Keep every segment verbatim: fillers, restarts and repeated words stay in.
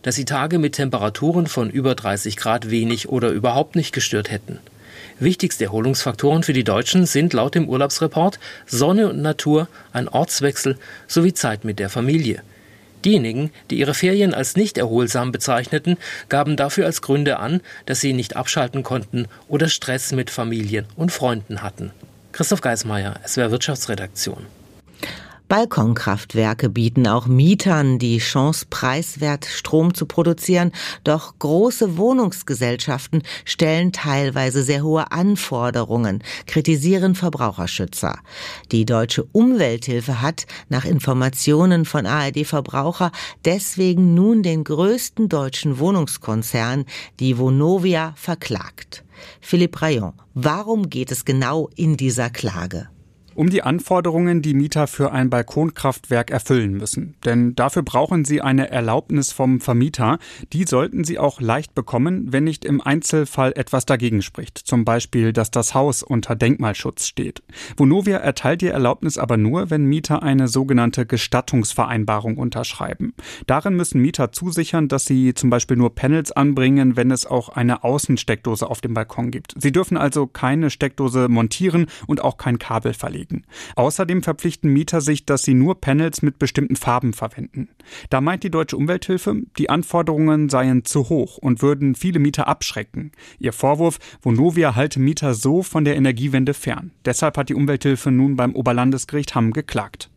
dass sie Tage mit Temperaturen von über dreißig Grad wenig oder überhaupt nicht gestört hätten. Wichtigste Erholungsfaktoren für die Deutschen sind laut dem Urlaubsreport Sonne und Natur, ein Ortswechsel sowie Zeit mit der Familie. Diejenigen, die ihre Ferien als nicht erholsam bezeichneten, gaben dafür als Gründe an, dass sie nicht abschalten konnten oder Stress mit Familien und Freunden hatten. Christoph Geismeier, S W R Wirtschaftsredaktion. Balkonkraftwerke bieten auch Mietern die Chance, preiswert Strom zu produzieren. Doch große Wohnungsgesellschaften stellen teilweise sehr hohe Anforderungen, kritisieren Verbraucherschützer. Die Deutsche Umwelthilfe hat nach Informationen von A R D Verbraucher deswegen nun den größten deutschen Wohnungskonzern, die Vonovia, verklagt. Philipp Rayon, warum geht es genau in dieser Klage? Um die Anforderungen, die Mieter für ein Balkonkraftwerk erfüllen müssen. Denn dafür brauchen sie eine Erlaubnis vom Vermieter. Die sollten sie auch leicht bekommen, wenn nicht im Einzelfall etwas dagegen spricht. Zum Beispiel, dass das Haus unter Denkmalschutz steht. Vonovia erteilt die Erlaubnis aber nur, wenn Mieter eine sogenannte Gestattungsvereinbarung unterschreiben. Darin müssen Mieter zusichern, dass sie zum Beispiel nur Panels anbringen, wenn es auch eine Außensteckdose auf dem Balkon gibt. Sie dürfen also keine Steckdose montieren und auch kein Kabel verlegen. Außerdem verpflichten Mieter sich, dass sie nur Panels mit bestimmten Farben verwenden. Da meint die Deutsche Umwelthilfe, die Anforderungen seien zu hoch und würden viele Mieter abschrecken. Ihr Vorwurf, Vonovia halte Mieter so von der Energiewende fern. Deshalb hat die Umwelthilfe nun beim Oberlandesgericht Hamm geklagt.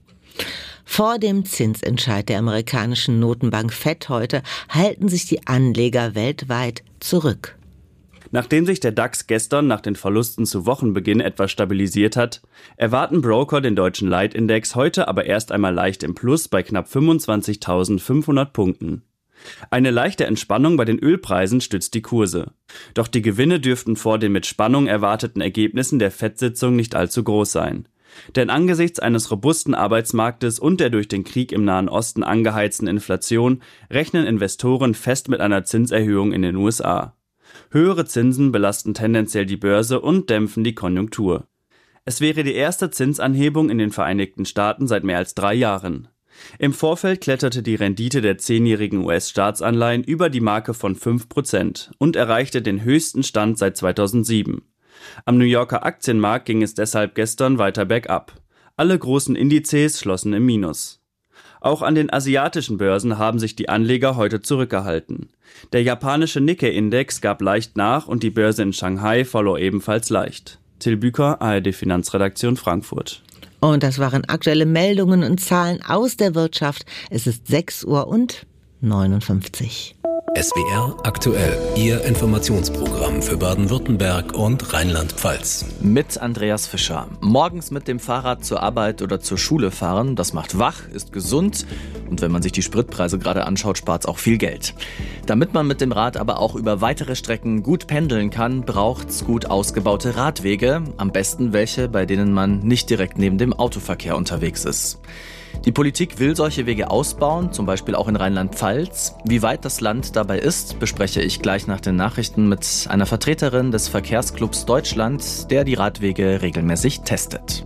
Vor dem Zinsentscheid der amerikanischen Notenbank Fed heute halten sich die Anleger weltweit zurück. Nachdem sich der DAX gestern nach den Verlusten zu Wochenbeginn etwas stabilisiert hat, erwarten Broker den deutschen Leitindex heute aber erst einmal leicht im Plus bei knapp fünfundzwanzigtausendfünfhundert Punkten. Eine leichte Entspannung bei den Ölpreisen stützt die Kurse. Doch die Gewinne dürften vor den mit Spannung erwarteten Ergebnissen der Fed-Sitzung nicht allzu groß sein. Denn angesichts eines robusten Arbeitsmarktes und der durch den Krieg im Nahen Osten angeheizten Inflation rechnen Investoren fest mit einer Zinserhöhung in den U S A. Höhere Zinsen belasten tendenziell die Börse und dämpfen die Konjunktur. Es wäre die erste Zinsanhebung in den Vereinigten Staaten seit mehr als drei Jahren. Im Vorfeld kletterte die Rendite der zehnjährigen U S-Staatsanleihen über die Marke von fünf Prozent und erreichte den höchsten Stand seit zweitausendsieben. Am New Yorker Aktienmarkt ging es deshalb gestern weiter bergab. Alle großen Indizes schlossen im Minus. Auch an den asiatischen Börsen haben sich die Anleger heute zurückgehalten. Der japanische Nikkei-Index gab leicht nach und die Börse in Shanghai verlor ebenfalls leicht. Till Büker, A R D Finanzredaktion Frankfurt. Und das waren aktuelle Meldungen und Zahlen aus der Wirtschaft. Es ist sechs Uhr und neunundfünfzig. S W R aktuell, Ihr Informationsprogramm für Baden-Württemberg und Rheinland-Pfalz. Mit Andreas Fischer. Morgens mit dem Fahrrad zur Arbeit oder zur Schule fahren, das macht wach, ist gesund und wenn man sich die Spritpreise gerade anschaut, spart es auch viel Geld. Damit man mit dem Rad aber auch über weitere Strecken gut pendeln kann, braucht es gut ausgebaute Radwege, am besten welche, bei denen man nicht direkt neben dem Autoverkehr unterwegs ist. Die Politik will solche Wege ausbauen, zum Beispiel auch in Rheinland-Pfalz. Wie weit das Land dabei ist, bespreche ich gleich nach den Nachrichten mit einer Vertreterin des Verkehrsclubs Deutschland, der die Radwege regelmäßig testet.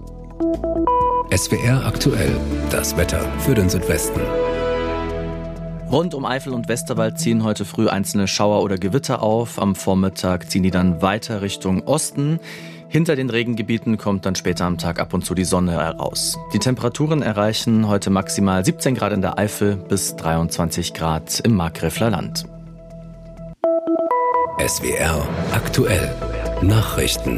S W R aktuell, das Wetter für den Südwesten. Rund um Eifel und Westerwald ziehen heute früh einzelne Schauer oder Gewitter auf. Am Vormittag ziehen die dann weiter Richtung Osten. Hinter den Regengebieten kommt dann später am Tag ab und zu die Sonne heraus. Die Temperaturen erreichen heute maximal siebzehn Grad in der Eifel bis dreiundzwanzig Grad im Markgräfler Land. S W R aktuell, Nachrichten.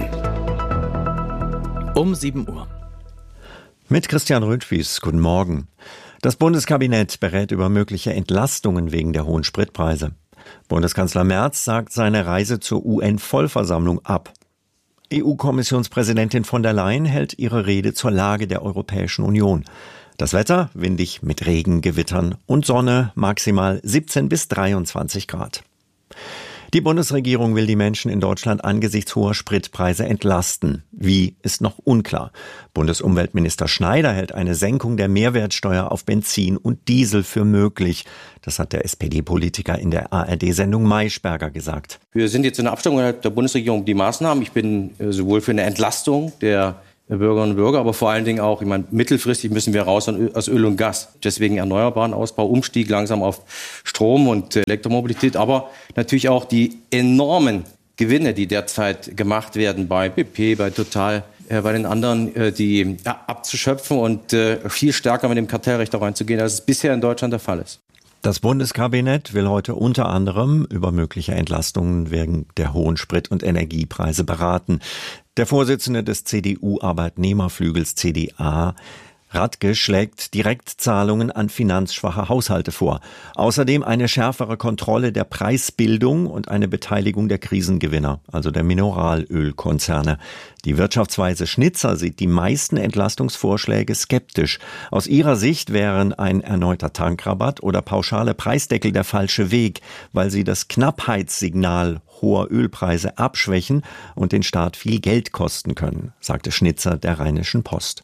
Um sieben Uhr. Mit Christian Röntwies, guten Morgen. Das Bundeskabinett berät über mögliche Entlastungen wegen der hohen Spritpreise. Bundeskanzler Merz sagt seine Reise zur U N-Vollversammlung ab. E U-Kommissionspräsidentin von der Leyen hält ihre Rede zur Lage der Europäischen Union. Das Wetter windig mit Regen, Gewittern und Sonne, maximal siebzehn bis dreiundzwanzig Grad. Die Bundesregierung will die Menschen in Deutschland angesichts hoher Spritpreise entlasten. Wie, ist noch unklar. Bundesumweltminister Schneider hält eine Senkung der Mehrwertsteuer auf Benzin und Diesel für möglich. Das hat der S P D-Politiker in der A R D-Sendung Maischberger gesagt. Wir sind jetzt in der Abstimmung der Bundesregierung um die Maßnahmen. Ich bin sowohl für eine Entlastung der Bürgerinnen und Bürger, aber vor allen Dingen auch, ich meine, mittelfristig müssen wir raus aus Öl und Gas. Deswegen erneuerbaren Ausbau, Umstieg langsam auf Strom und Elektromobilität, aber natürlich auch die enormen Gewinne, die derzeit gemacht werden bei B P, bei Total, äh, bei den anderen, äh, die ja, abzuschöpfen und äh, viel stärker mit dem Kartellrecht auch reinzugehen, als es bisher in Deutschland der Fall ist. Das Bundeskabinett will heute unter anderem über mögliche Entlastungen wegen der hohen Sprit- und Energiepreise beraten. Der Vorsitzende des C D U-Arbeitnehmerflügels C D A, Radke, schlägt Direktzahlungen an finanzschwache Haushalte vor. Außerdem eine schärfere Kontrolle der Preisbildung und eine Beteiligung der Krisengewinner, also der Mineralölkonzerne. Die Wirtschaftsweise Schnitzer sieht die meisten Entlastungsvorschläge skeptisch. Aus ihrer Sicht wären ein erneuter Tankrabatt oder pauschale Preisdeckel der falsche Weg, weil sie das Knappheitssignal hoher Ölpreise abschwächen und den Staat viel Geld kosten können, sagte Schnitzer der Rheinischen Post.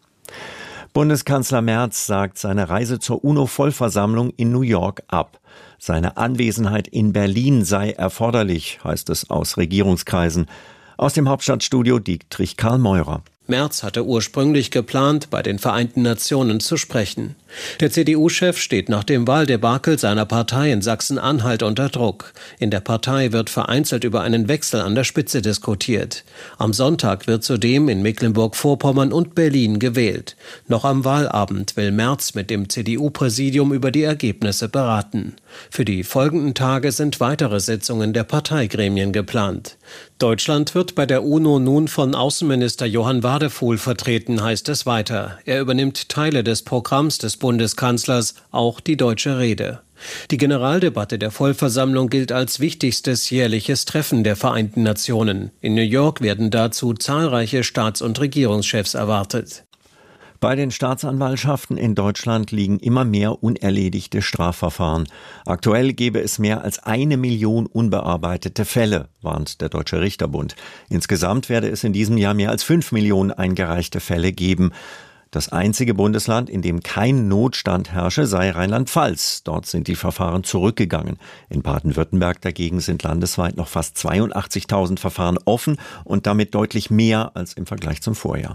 Bundeskanzler Merz sagt seine Reise zur UNO-Vollversammlung in New York ab. Seine Anwesenheit in Berlin sei erforderlich, heißt es aus Regierungskreisen. Aus dem Hauptstadtstudio Dietrich Karl Meurer. Merz hatte ursprünglich geplant, bei den Vereinten Nationen zu sprechen. Der C D U-Chef steht nach dem Wahldebakel seiner Partei in Sachsen-Anhalt unter Druck. In der Partei wird vereinzelt über einen Wechsel an der Spitze diskutiert. Am Sonntag wird zudem in Mecklenburg-Vorpommern und Berlin gewählt. Noch am Wahlabend will Merz mit dem C D U-Präsidium über die Ergebnisse beraten. Für die folgenden Tage sind weitere Sitzungen der Parteigremien geplant. Deutschland wird bei der UNO nun von Außenminister Johann Wadefuhl vertreten, heißt es weiter. Er übernimmt Teile des Programms des Bundeskanzlers, auch die deutsche Rede. Die Generaldebatte der Vollversammlung gilt als wichtigstes jährliches Treffen der Vereinten Nationen. In New York werden dazu zahlreiche Staats- und Regierungschefs erwartet. Bei den Staatsanwaltschaften in Deutschland liegen immer mehr unerledigte Strafverfahren. Aktuell gäbe es mehr als eine Million unbearbeitete Fälle, warnt der Deutsche Richterbund. Insgesamt werde es in diesem Jahr mehr als fünf Millionen eingereichte Fälle geben. Das einzige Bundesland, in dem kein Notstand herrsche, sei Rheinland-Pfalz. Dort sind die Verfahren zurückgegangen. In Baden-Württemberg dagegen sind landesweit noch fast zweiundachtzigtausend Verfahren offen und damit deutlich mehr als im Vergleich zum Vorjahr.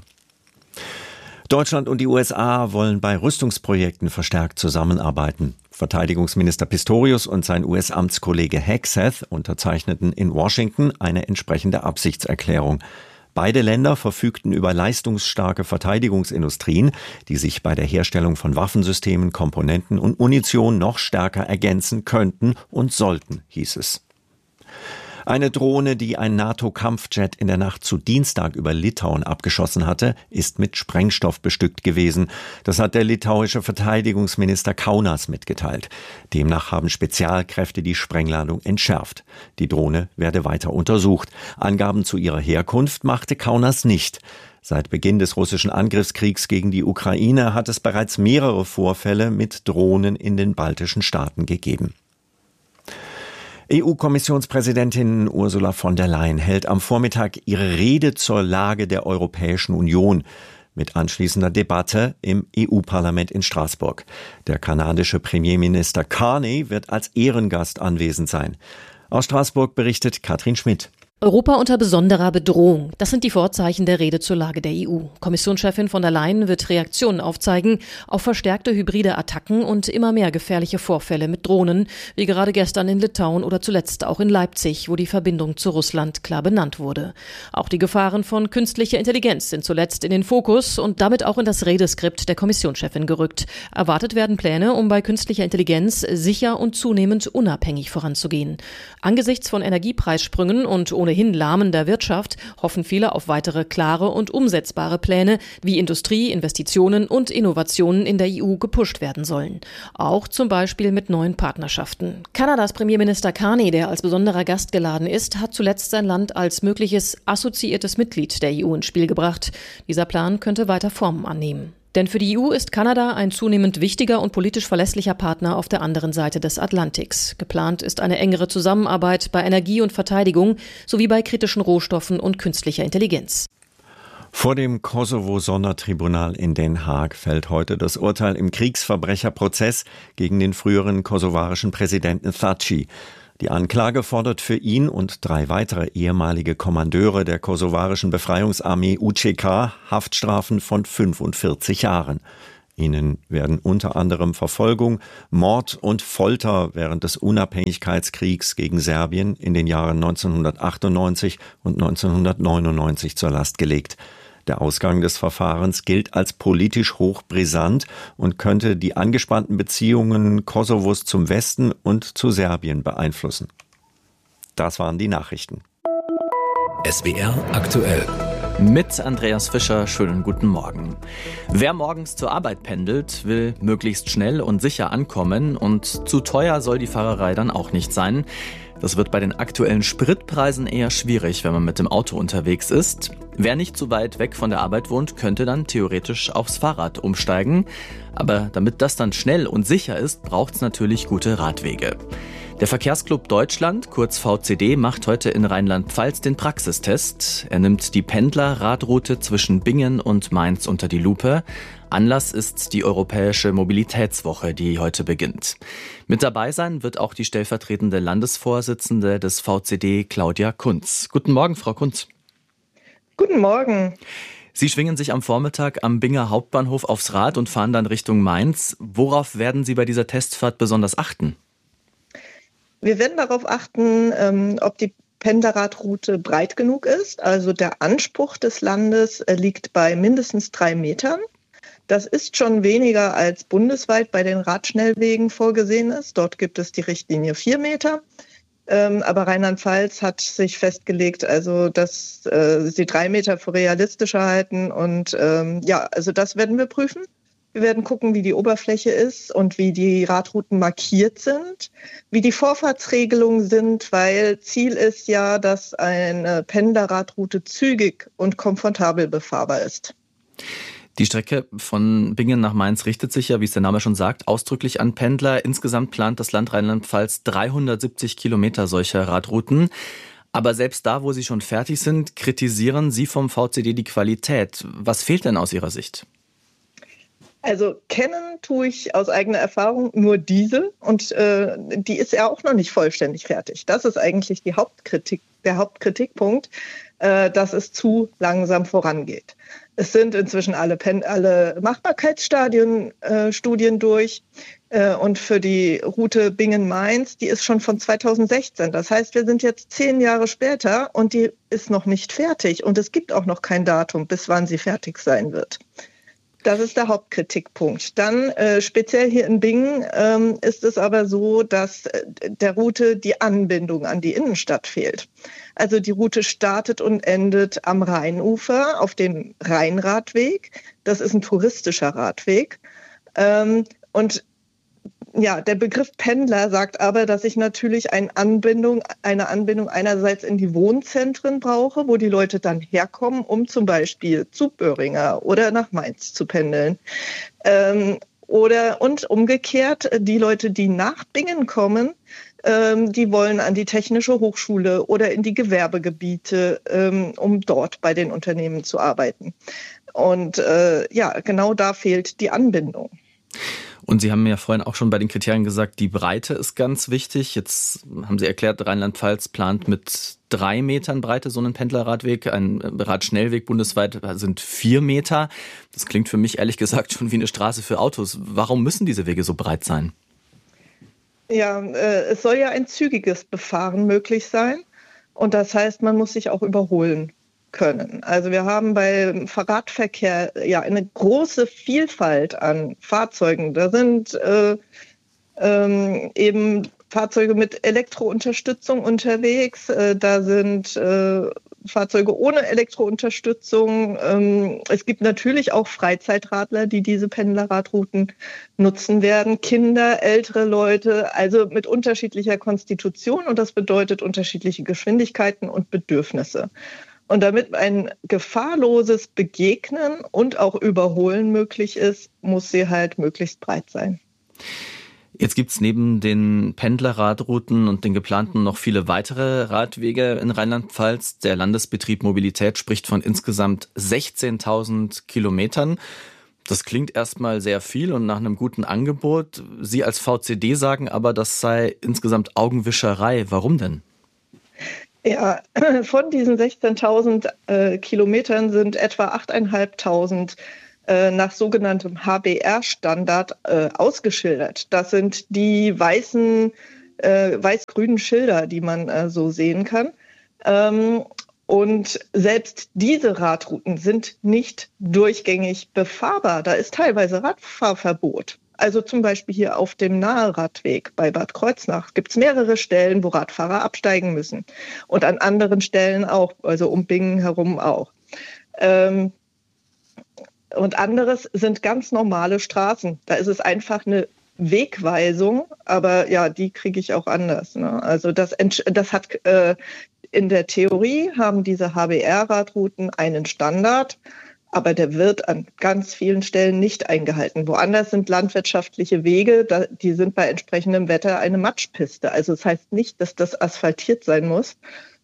Deutschland und die U S A wollen bei Rüstungsprojekten verstärkt zusammenarbeiten. Verteidigungsminister Pistorius und sein U S-Amtskollege Hegseth unterzeichneten in Washington eine entsprechende Absichtserklärung. Beide Länder verfügten über leistungsstarke Verteidigungsindustrien, die sich bei der Herstellung von Waffensystemen, Komponenten und Munition noch stärker ergänzen könnten und sollten, hieß es. Eine Drohne, die ein NATO-Kampfjet in der Nacht zu Dienstag über Litauen abgeschossen hatte, ist mit Sprengstoff bestückt gewesen. Das hat der litauische Verteidigungsminister Kaunas mitgeteilt. Demnach haben Spezialkräfte die Sprengladung entschärft. Die Drohne werde weiter untersucht. Angaben zu ihrer Herkunft machte Kaunas nicht. Seit Beginn des russischen Angriffskriegs gegen die Ukraine hat es bereits mehrere Vorfälle mit Drohnen in den baltischen Staaten gegeben. E U-Kommissionspräsidentin Ursula von der Leyen hält am Vormittag ihre Rede zur Lage der Europäischen Union mit anschließender Debatte im E U-Parlament in Straßburg. Der kanadische Premierminister Carney wird als Ehrengast anwesend sein. Aus Straßburg berichtet Katrin Schmidt. Europa unter besonderer Bedrohung. Das sind die Vorzeichen der Rede zur Lage der E U. Kommissionschefin von der Leyen wird Reaktionen aufzeigen auf verstärkte hybride Attacken und immer mehr gefährliche Vorfälle mit Drohnen, wie gerade gestern in Litauen oder zuletzt auch in Leipzig, wo die Verbindung zu Russland klar benannt wurde. Auch die Gefahren von künstlicher Intelligenz sind zuletzt in den Fokus und damit auch in das Redeskript der Kommissionschefin gerückt. Erwartet werden Pläne, um bei künstlicher Intelligenz sicher und zunehmend unabhängig voranzugehen. Angesichts von Energiepreissprüngen und ohnehin lahmender Wirtschaft hoffen viele auf weitere klare und umsetzbare Pläne, wie Industrie, Investitionen und Innovationen in der E U gepusht werden sollen. Auch zum Beispiel mit neuen Partnerschaften. Kanadas Premierminister Carney, der als besonderer Gast geladen ist, hat zuletzt sein Land als mögliches assoziiertes Mitglied der E U ins Spiel gebracht. Dieser Plan könnte weiter Formen annehmen. Denn für die E U ist Kanada ein zunehmend wichtiger und politisch verlässlicher Partner auf der anderen Seite des Atlantiks. Geplant ist eine engere Zusammenarbeit bei Energie und Verteidigung sowie bei kritischen Rohstoffen und künstlicher Intelligenz. Vor dem Kosovo-Sondertribunal in Den Haag fällt heute das Urteil im Kriegsverbrecherprozess gegen den früheren kosovarischen Präsidenten Thaci. Die Anklage fordert für ihn und drei weitere ehemalige Kommandeure der kosovarischen Befreiungsarmee U C K Haftstrafen von fünfundvierzig Jahren. Ihnen werden unter anderem Verfolgung, Mord und Folter während des Unabhängigkeitskriegs gegen Serbien in den Jahren neunzehnhundertachtundneunzig und neunzehnhundertneunundneunzig zur Last gelegt. Der Ausgang des Verfahrens gilt als politisch hochbrisant und könnte die angespannten Beziehungen Kosovos zum Westen und zu Serbien beeinflussen. Das waren die Nachrichten. S W R aktuell. Mit Andreas Fischer, schönen guten Morgen. Wer morgens zur Arbeit pendelt, will möglichst schnell und sicher ankommen und zu teuer soll die Fahrerei dann auch nicht sein. Das wird bei den aktuellen Spritpreisen eher schwierig, wenn man mit dem Auto unterwegs ist. Wer nicht zu weit weg von der Arbeit wohnt, könnte dann theoretisch aufs Fahrrad umsteigen. Aber damit das dann schnell und sicher ist, braucht es natürlich gute Radwege. Der Verkehrsclub Deutschland, kurz V C D, macht heute in Rheinland-Pfalz den Praxistest. Er nimmt die Pendler-Radroute zwischen Bingen und Mainz unter die Lupe. Anlass ist die Europäische Mobilitätswoche, die heute beginnt. Mit dabei sein wird auch die stellvertretende Landesvorsitzende des V C D, Claudia Kunz. Guten Morgen, Frau Kunz. Guten Morgen. Sie schwingen sich am Vormittag am Binger Hauptbahnhof aufs Rad und fahren dann Richtung Mainz. Worauf werden Sie bei dieser Testfahrt besonders achten? Wir werden darauf achten, ähm, ob die Pendlerradroute breit genug ist. Also der Anspruch des Landes äh, liegt bei mindestens drei Metern. Das ist schon weniger als bundesweit bei den Radschnellwegen vorgesehen ist. Dort gibt es die Richtlinie vier Meter. Ähm, aber Rheinland-Pfalz hat sich festgelegt, also dass äh, sie drei Meter für realistischer halten. Und ähm, ja, also das werden wir prüfen. Wir werden gucken, wie die Oberfläche ist und wie die Radrouten markiert sind, wie die Vorfahrtsregelungen sind, weil Ziel ist ja, dass eine Pendlerradroute zügig und komfortabel befahrbar ist. Die Strecke von Bingen nach Mainz richtet sich ja, wie es der Name schon sagt, ausdrücklich an Pendler. Insgesamt plant das Land Rheinland-Pfalz dreihundertsiebzig Kilometer solcher Radrouten. Aber selbst da, wo sie schon fertig sind, kritisieren Sie vom V C D die Qualität. Was fehlt denn aus Ihrer Sicht? Also kennen tue ich aus eigener Erfahrung nur diese und äh, die ist ja auch noch nicht vollständig fertig. Das ist eigentlich die Hauptkritik, der Hauptkritikpunkt, äh, dass es zu langsam vorangeht. Es sind inzwischen alle, Pen- alle Machbarkeitsstudien äh, Studien durch äh, und für die Route Bingen-Mainz, die ist schon von zweitausendsechzehn. Das heißt, wir sind jetzt zehn Jahre später und die ist noch nicht fertig und es gibt auch noch kein Datum, bis wann sie fertig sein wird. Das ist der Hauptkritikpunkt. Dann äh, speziell hier in Bingen ähm, ist es aber so, dass äh, der Route die Anbindung an die Innenstadt fehlt. Also die Route startet und endet am Rheinufer auf dem Rheinradweg. Das ist ein touristischer Radweg. Ähm, und ja, der Begriff Pendler sagt aber, dass ich natürlich eine Anbindung, eine Anbindung einerseits in die Wohnzentren brauche, wo die Leute dann herkommen, um zum Beispiel zu Böhringer oder nach Mainz zu pendeln. Ähm, oder und umgekehrt, die Leute, die nach Bingen kommen, ähm, die wollen an die Technische Hochschule oder in die Gewerbegebiete, ähm, um dort bei den Unternehmen zu arbeiten. Und äh, ja, genau da fehlt die Anbindung. Und Sie haben ja vorhin auch schon bei den Kriterien gesagt, die Breite ist ganz wichtig. Jetzt haben Sie erklärt, Rheinland-Pfalz plant mit drei Metern Breite so einen Pendlerradweg. Ein Radschnellweg bundesweit sind vier Meter. Das klingt für mich ehrlich gesagt schon wie eine Straße für Autos. Warum müssen diese Wege so breit sein? Ja, äh, es soll ja ein zügiges Befahren möglich sein. Und das heißt, man muss sich auch überholen können. Also wir haben beim Radverkehr ja eine große Vielfalt an Fahrzeugen. Da sind äh, ähm, eben Fahrzeuge mit Elektrounterstützung unterwegs. Äh, da sind äh, Fahrzeuge ohne Elektrounterstützung. Ähm, es gibt natürlich auch Freizeitradler, die diese Pendlerradrouten nutzen werden. Kinder, ältere Leute, also mit unterschiedlicher Konstitution. Und das bedeutet unterschiedliche Geschwindigkeiten und Bedürfnisse. Und damit ein gefahrloses Begegnen und auch Überholen möglich ist, muss sie halt möglichst breit sein. Jetzt gibt es neben den Pendlerradrouten und den geplanten noch viele weitere Radwege in Rheinland-Pfalz. Der Landesbetrieb Mobilität spricht von insgesamt sechzehntausend Kilometern. Das klingt erstmal sehr viel und nach einem guten Angebot. Sie als V C D sagen aber, das sei insgesamt Augenwischerei. Warum denn? Ja, von diesen sechzehntausend äh, Kilometern sind etwa achttausendfünfhundert äh, nach sogenanntem H B R-Standard äh, ausgeschildert. Das sind die weißen, äh, weiß-grünen Schilder, die man äh, so sehen kann. Ähm, Und selbst diese Radrouten sind nicht durchgängig befahrbar. Da ist teilweise Radfahrverbot. Also zum Beispiel hier auf dem Naheradweg bei Bad Kreuznach gibt es mehrere Stellen, wo Radfahrer absteigen müssen. Und an anderen Stellen auch, also um Bingen herum auch. Ähm, und anderes sind ganz normale Straßen. Da ist es einfach eine Wegweisung, aber ja, die kriege ich auch anders. Ne? Also das, das hat äh, in der Theorie haben diese H B R-Radrouten einen Standard, aber der wird an ganz vielen Stellen nicht eingehalten. Woanders sind landwirtschaftliche Wege, da, die sind bei entsprechendem Wetter eine Matschpiste. Also das heißt nicht, dass das asphaltiert sein muss.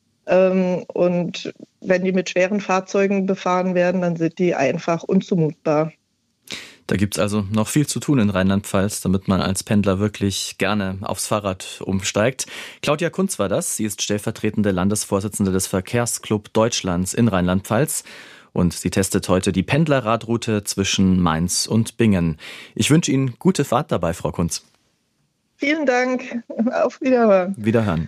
Ähm, und wenn die mit schweren Fahrzeugen befahren werden, dann sind die einfach unzumutbar. Da gibt es also noch viel zu tun in Rheinland-Pfalz, damit man als Pendler wirklich gerne aufs Fahrrad umsteigt. Claudia Kunz war das. Sie ist stellvertretende Landesvorsitzende des Verkehrsclub Deutschlands in Rheinland-Pfalz. Und sie testet heute die Pendlerradroute zwischen Mainz und Bingen. Ich wünsche Ihnen gute Fahrt dabei, Frau Kunz. Vielen Dank. Auf Wiederhören. Wiederhören.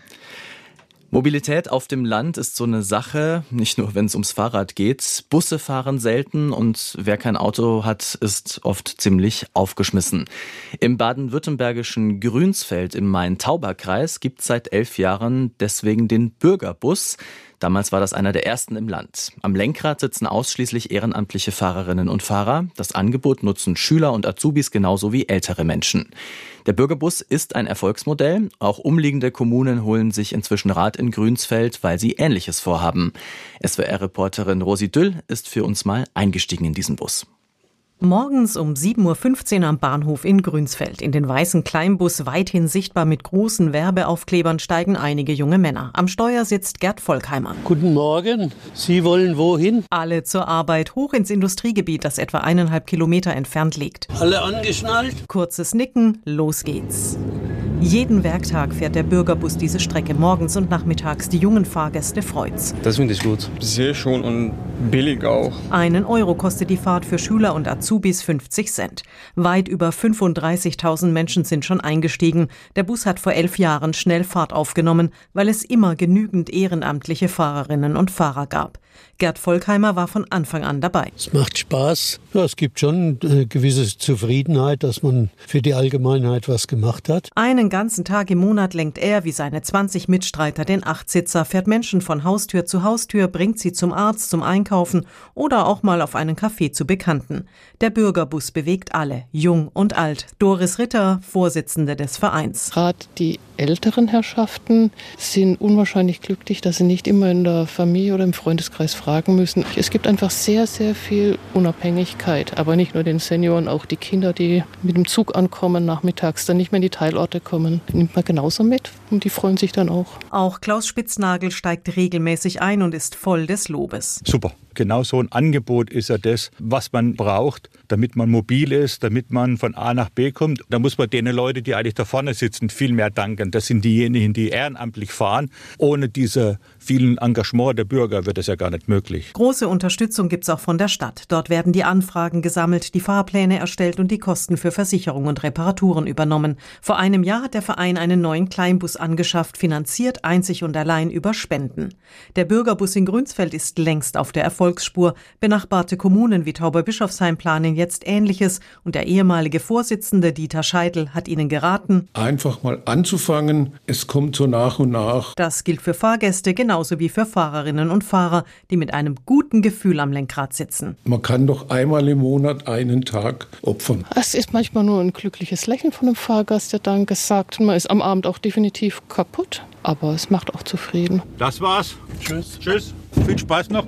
Mobilität auf dem Land ist so eine Sache, nicht nur wenn es ums Fahrrad geht. Busse fahren selten und wer kein Auto hat, ist oft ziemlich aufgeschmissen. Im baden-württembergischen Grünsfeld im Main-Tauber-Kreis gibt es seit elf Jahren deswegen den Bürgerbus. Damals war das einer der ersten im Land. Am Lenkrad sitzen ausschließlich ehrenamtliche Fahrerinnen und Fahrer. Das Angebot nutzen Schüler und Azubis genauso wie ältere Menschen. Der Bürgerbus ist ein Erfolgsmodell. Auch umliegende Kommunen holen sich inzwischen Rat in Grünsfeld, weil sie Ähnliches vorhaben. S W R-Reporterin Rosi Düll ist für uns mal eingestiegen in diesen Bus. Morgens um sieben Uhr fünfzehn am Bahnhof in Grünsfeld. In den weißen Kleinbus, weithin sichtbar mit großen Werbeaufklebern, steigen einige junge Männer. Am Steuer sitzt Gerd Volkheimer. Guten Morgen. Sie wollen wohin? Alle zur Arbeit, hoch ins Industriegebiet, das etwa eineinhalb Kilometer entfernt liegt. Alle angeschnallt? Kurzes Nicken, los geht's. Jeden Werktag fährt der Bürgerbus diese Strecke, morgens und nachmittags. Die jungen Fahrgäste freut's. Das finde ich gut. Sehr schön und billig auch. Einen Euro kostet die Fahrt für Schüler und Azubis fünfzig Cent. Weit über fünfunddreißigtausend Menschen sind schon eingestiegen. Der Bus hat vor elf Jahren schnell Fahrt aufgenommen, weil es immer genügend ehrenamtliche Fahrerinnen und Fahrer gab. Gerd Volkheimer war von Anfang an dabei. Es macht Spaß. Ja, es gibt schon eine gewisse Zufriedenheit, dass man für die Allgemeinheit was gemacht hat. Einen ganzen Tag im Monat lenkt er wie seine zwanzig Mitstreiter den Achtsitzer, fährt Menschen von Haustür zu Haustür, bringt sie zum Arzt, zum Einkaufen oder auch mal auf einen Kaffee zu Bekannten. Der Bürgerbus bewegt alle, jung und alt. Doris Ritter, Vorsitzende des Vereins. Gerade die älteren Herrschaften sind unwahrscheinlich glücklich, dass sie nicht immer in der Familie oder im Freundeskreis fragen müssen. Es gibt einfach sehr, sehr viel Unabhängigkeit. Aber nicht nur den Senioren, auch die Kinder, die mit dem Zug ankommen, nachmittags dann nicht mehr in die Teilorte kommen, nimmt man genauso mit und die freuen sich dann auch. Auch Klaus Spitznagel steigt regelmäßig ein und ist voll des Lobes. Super. Genau so ein Angebot ist ja das, was man braucht, damit man mobil ist, damit man von A nach B kommt. Da muss man den Leuten, die eigentlich da vorne sitzen, viel mehr danken. Das sind diejenigen, die ehrenamtlich fahren. Ohne diese vielen Engagement der Bürger wird es ja gar nicht möglich. Große Unterstützung gibt es auch von der Stadt. Dort werden die Anfragen gesammelt, die Fahrpläne erstellt und die Kosten für Versicherung und Reparaturen übernommen. Vor einem Jahr hat der Verein einen neuen Kleinbus angeschafft, finanziert einzig und allein über Spenden. Der Bürgerbus in Grünsfeld ist längst auf der Erfolgsspur. Benachbarte Kommunen wie Tauberbischofsheim planen jetzt Ähnliches und der ehemalige Vorsitzende Dieter Scheidel hat ihnen geraten, einfach mal anzufangen. Es kommt so nach und nach. Das gilt für Fahrgäste genauso wie für Fahrerinnen und Fahrer, die mit einem guten Gefühl am Lenkrad sitzen. Man kann doch einmal im Monat einen Tag opfern. Es ist manchmal nur ein glückliches Lächeln von einem Fahrgast, der Danke sagt. Man ist am Abend auch definitiv kaputt, aber es macht auch zufrieden. Das war's. Tschüss. Tschüss. Viel Spaß noch.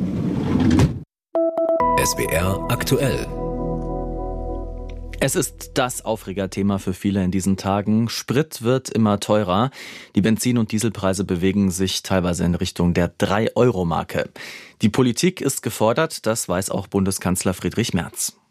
S W R aktuell. Es ist das Aufregerthema für viele in diesen Tagen. Sprit wird immer teurer. Die Benzin- und Dieselpreise bewegen sich teilweise in Richtung der drei Euro Marke. Die Politik ist gefordert, das weiß auch Bundeskanzler Friedrich Merz.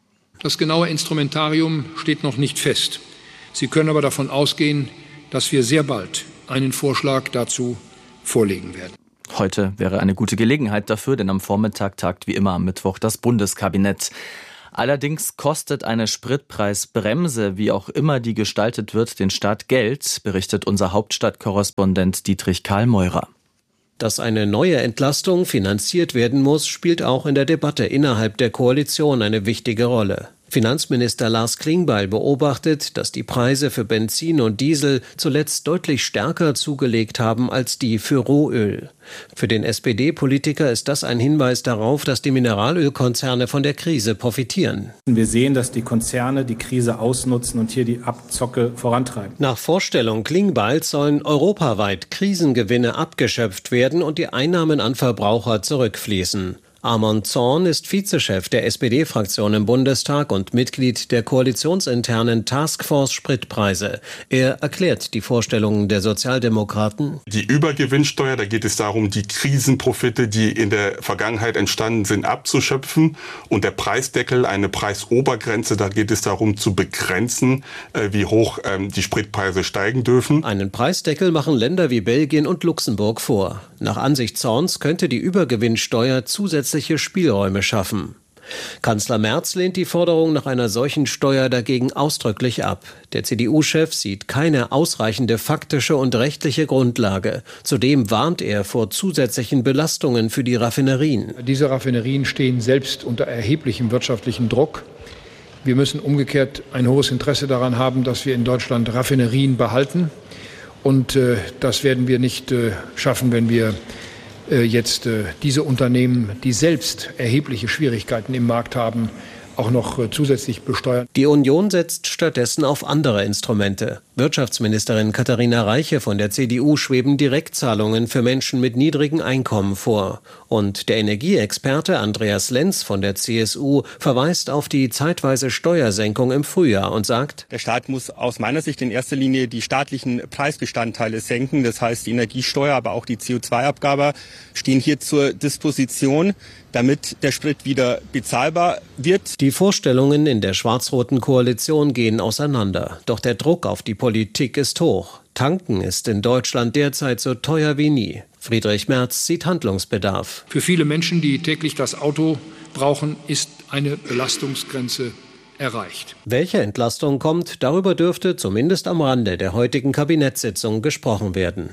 Das genaue Instrumentarium steht noch nicht fest. Sie können aber davon ausgehen, dass wir sehr bald einen Vorschlag dazu vorlegen werden. Heute wäre eine gute Gelegenheit dafür, denn am Vormittag tagt wie immer am Mittwoch das Bundeskabinett. Allerdings kostet eine Spritpreisbremse, wie auch immer die gestaltet wird, den Staat Geld, berichtet unser Hauptstadtkorrespondent Dietrich Karl-Meurer. Dass eine neue Entlastung finanziert werden muss, spielt auch in der Debatte innerhalb der Koalition eine wichtige Rolle. Finanzminister Lars Klingbeil beobachtet, dass die Preise für Benzin und Diesel zuletzt deutlich stärker zugelegt haben als die für Rohöl. Für den S P D-Politiker ist das ein Hinweis darauf, dass die Mineralölkonzerne von der Krise profitieren. Wir sehen, dass die Konzerne die Krise ausnutzen und hier die Abzocke vorantreiben. Nach Vorstellung Klingbeils sollen europaweit Krisengewinne abgeschöpft werden und die Einnahmen an Verbraucher zurückfließen. Armand Zorn ist Vizechef der S P D-Fraktion im Bundestag und Mitglied der koalitionsinternen Taskforce Spritpreise. Er erklärt die Vorstellungen der Sozialdemokraten. Die Übergewinnsteuer, da geht es darum, die Krisenprofite, die in der Vergangenheit entstanden sind, abzuschöpfen. Und der Preisdeckel, eine Preisobergrenze, da geht es darum zu begrenzen, wie hoch die Spritpreise steigen dürfen. Einen Preisdeckel machen Länder wie Belgien und Luxemburg vor. Nach Ansicht Zorns könnte die Übergewinnsteuer zusätzlich Spielräume schaffen. Kanzler Merz lehnt die Forderung nach einer solchen Steuer dagegen ausdrücklich ab. Der C D U-Chef sieht keine ausreichende faktische und rechtliche Grundlage. Zudem warnt er vor zusätzlichen Belastungen für die Raffinerien. Diese Raffinerien stehen selbst unter erheblichem wirtschaftlichen Druck. Wir müssen umgekehrt ein hohes Interesse daran haben, dass wir in Deutschland Raffinerien behalten. Und äh, das werden wir nicht äh, schaffen, wenn wir jetzt diese Unternehmen, die selbst erhebliche Schwierigkeiten im Markt haben, auch noch zusätzlich besteuern. Die Union setzt stattdessen auf andere Instrumente. Wirtschaftsministerin Katharina Reiche von der C D U schweben Direktzahlungen für Menschen mit niedrigen Einkommen vor. Und der Energieexperte Andreas Lenz von der C S U verweist auf die zeitweise Steuersenkung im Frühjahr und sagt: Der Staat muss aus meiner Sicht in erster Linie die staatlichen Preisbestandteile senken. Das heißt, die Energiesteuer, aber auch die C O zwei Abgabe stehen hier zur Disposition, damit der Sprit wieder bezahlbar wird. Die Vorstellungen in der schwarz-roten Koalition gehen auseinander. Doch der Druck auf die Politik ist hoch. Tanken ist in Deutschland derzeit so teuer wie nie. Friedrich Merz sieht Handlungsbedarf. Für viele Menschen, die täglich das Auto brauchen, ist eine Belastungsgrenze erreicht. Welche Entlastung kommt, darüber dürfte zumindest am Rande der heutigen Kabinettssitzung gesprochen werden.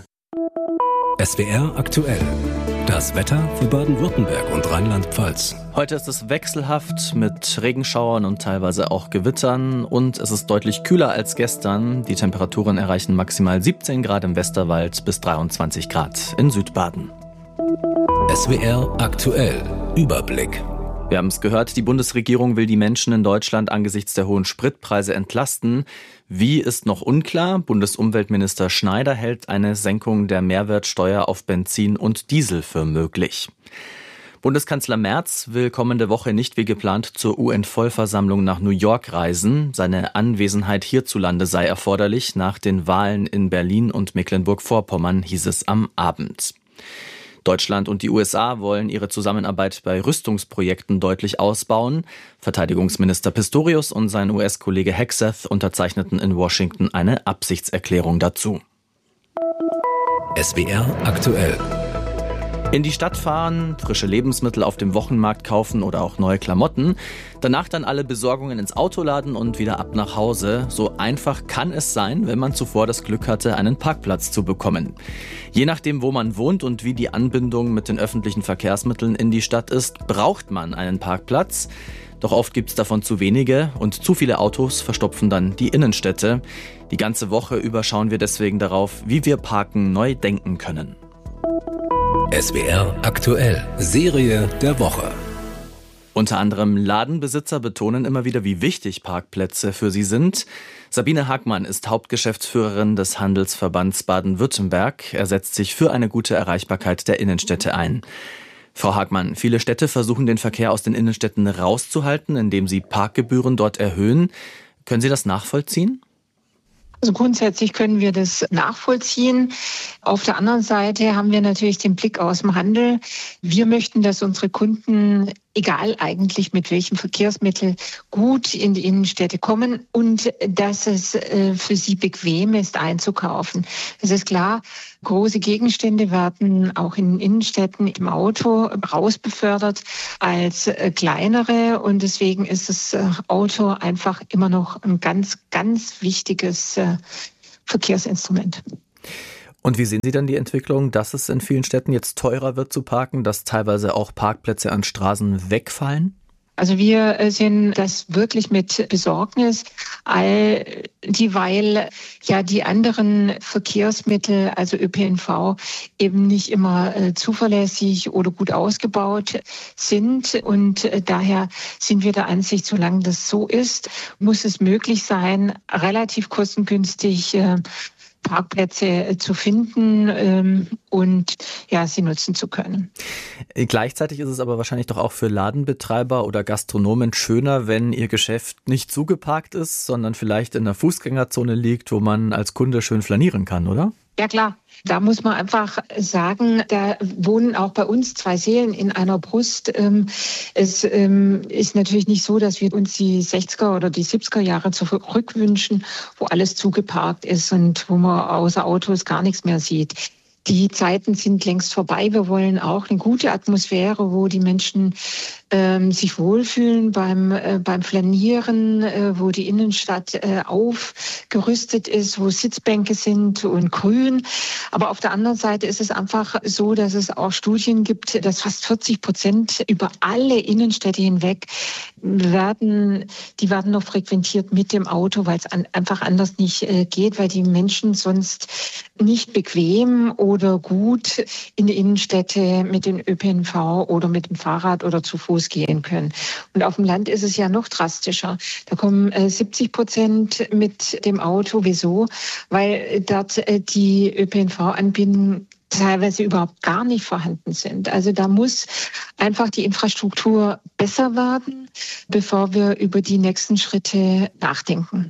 S W R aktuell. Das Wetter für Baden-Württemberg und Rheinland-Pfalz. Heute ist es wechselhaft mit Regenschauern und teilweise auch Gewittern und es ist deutlich kühler als gestern. Die Temperaturen erreichen maximal siebzehn Grad im Westerwald bis dreiundzwanzig Grad in Südbaden. S W R aktuell. Überblick. Wir haben es gehört, die Bundesregierung will die Menschen in Deutschland angesichts der hohen Spritpreise entlasten. Wie ist noch unklar. Bundesumweltminister Schneider hält eine Senkung der Mehrwertsteuer auf Benzin und Diesel für möglich. Bundeskanzler Merz will kommende Woche nicht wie geplant zur U N-Vollversammlung nach New York reisen. Seine Anwesenheit hierzulande sei erforderlich. Nach den Wahlen in Berlin und Mecklenburg-Vorpommern hieß es am Abend. Deutschland und die U S A wollen ihre Zusammenarbeit bei Rüstungsprojekten deutlich ausbauen. Verteidigungsminister Pistorius und sein U S-Kollege Hegseth unterzeichneten in Washington eine Absichtserklärung dazu. S W R aktuell. In die Stadt fahren, frische Lebensmittel auf dem Wochenmarkt kaufen oder auch neue Klamotten. Danach dann alle Besorgungen ins Auto laden und wieder ab nach Hause. So einfach kann es sein, wenn man zuvor das Glück hatte, einen Parkplatz zu bekommen. Je nachdem, wo man wohnt und wie die Anbindung mit den öffentlichen Verkehrsmitteln in die Stadt ist, braucht man einen Parkplatz. Doch oft gibt es davon zu wenige und zu viele Autos verstopfen dann die Innenstädte. Die ganze Woche über schauen wir deswegen darauf, wie wir Parken neu denken können. S W R aktuell. Serie der Woche. Unter anderem Ladenbesitzer betonen immer wieder, wie wichtig Parkplätze für sie sind. Sabine Hagmann ist Hauptgeschäftsführerin des Handelsverbands Baden-Württemberg. Er setzt sich für eine gute Erreichbarkeit der Innenstädte ein. Frau Hagmann, viele Städte versuchen den Verkehr aus den Innenstädten rauszuhalten, indem sie Parkgebühren dort erhöhen. Können Sie das nachvollziehen? Also grundsätzlich können wir das nachvollziehen. Auf der anderen Seite haben wir natürlich den Blick aus dem Handel. Wir möchten, dass unsere Kunden egal eigentlich mit welchem Verkehrsmittel, gut in die Innenstädte kommen und dass es äh, für sie bequem ist, einzukaufen. Es ist klar, große Gegenstände werden auch in Innenstädten im Auto rausbefördert als äh, kleinere und deswegen ist das äh, Auto einfach immer noch ein ganz, ganz wichtiges äh, Verkehrsinstrument. Und wie sehen Sie dann die Entwicklung, dass es in vielen Städten jetzt teurer wird zu parken, dass teilweise auch Parkplätze an Straßen wegfallen? Also wir sehen das wirklich mit Besorgnis, all dieweil ja die anderen Verkehrsmittel, also Ö P N V, eben nicht immer äh, zuverlässig oder gut ausgebaut sind. Und äh, daher sind wir der Ansicht, solange das so ist, muss es möglich sein, relativ kostengünstig äh, Parkplätze zu finden ähm, und ja, sie nutzen zu können. Gleichzeitig ist es aber wahrscheinlich doch auch für Ladenbetreiber oder Gastronomen schöner, wenn ihr Geschäft nicht zugeparkt ist, sondern vielleicht in einer Fußgängerzone liegt, wo man als Kunde schön flanieren kann, oder? Ja klar, da muss man einfach sagen, da wohnen auch bei uns zwei Seelen in einer Brust. Es ist natürlich nicht so, dass wir uns die sechziger oder die siebziger Jahre zurückwünschen, wo alles zugeparkt ist und wo man außer Autos gar nichts mehr sieht. Die Zeiten sind längst vorbei. Wir wollen auch eine gute Atmosphäre, wo die Menschen ähm, sich wohlfühlen beim, äh, beim Flanieren, äh, wo die Innenstadt äh, aufgerüstet ist, wo Sitzbänke sind und grün. Aber auf der anderen Seite ist es einfach so, dass es auch Studien gibt, dass fast vierzig Prozent über alle Innenstädte hinweg werden, die werden noch frequentiert mit dem Auto, weil es an, einfach anders nicht äh, geht, weil die Menschen sonst nicht bequem oder gut in die Innenstädte mit dem Ö P N V oder mit dem Fahrrad oder zu Fuß gehen können. Und auf dem Land ist es ja noch drastischer. Da kommen äh, siebzig Prozent mit dem Auto. Wieso? Weil dort äh, die Ö P N V-Anbindung teilweise überhaupt gar nicht vorhanden sind. Also da muss einfach die Infrastruktur besser werden, bevor wir über die nächsten Schritte nachdenken.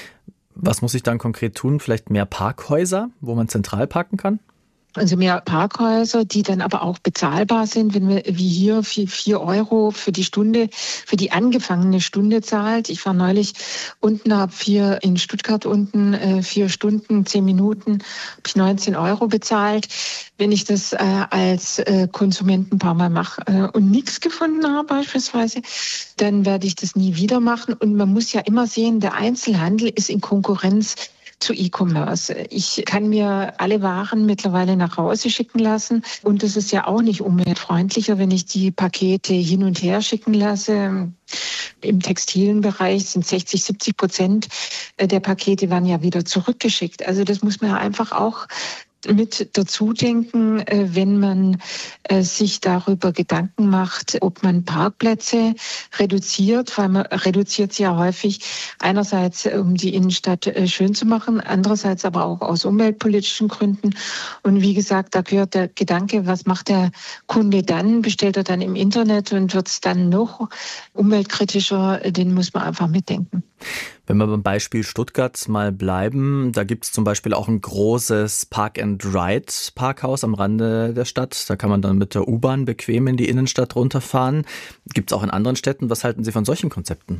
Was muss ich dann konkret tun? Vielleicht mehr Parkhäuser, wo man zentral parken kann? Also mehr Parkhäuser, die dann aber auch bezahlbar sind, wenn wir wie hier vier Euro für die Stunde, für die angefangene Stunde zahlt. Ich war neulich unten, habe vier in Stuttgart unten äh, vier Stunden, zehn Minuten, habe ich neunzehn Euro bezahlt. Wenn ich das äh, als äh, Konsument ein paar Mal mache äh, und nichts gefunden habe beispielsweise, dann werde ich das nie wieder machen. Und man muss ja immer sehen, der Einzelhandel ist in Konkurrenz zu E-Commerce. Ich kann mir alle Waren mittlerweile nach Hause schicken lassen und das ist ja auch nicht umweltfreundlicher, wenn ich die Pakete hin und her schicken lasse. Im textilen Bereich sind sechzig, siebzig Prozent der Pakete werden ja wieder zurückgeschickt. Also das muss man ja einfach auch mit dazu denken, wenn man sich darüber Gedanken macht, ob man Parkplätze reduziert, weil man reduziert sie ja häufig einerseits, um die Innenstadt schön zu machen, andererseits aber auch aus umweltpolitischen Gründen. Und wie gesagt, da gehört der Gedanke, was macht der Kunde dann? Bestellt er dann im Internet und wird es dann noch umweltkritischer? Den muss man einfach mitdenken. Wenn wir beim Beispiel Stuttgart mal bleiben, da gibt es zum Beispiel auch ein großes Park-and-Ride-Parkhaus am Rande der Stadt. Da kann man dann mit der U-Bahn bequem in die Innenstadt runterfahren. Gibt es auch in anderen Städten. Was halten Sie von solchen Konzepten?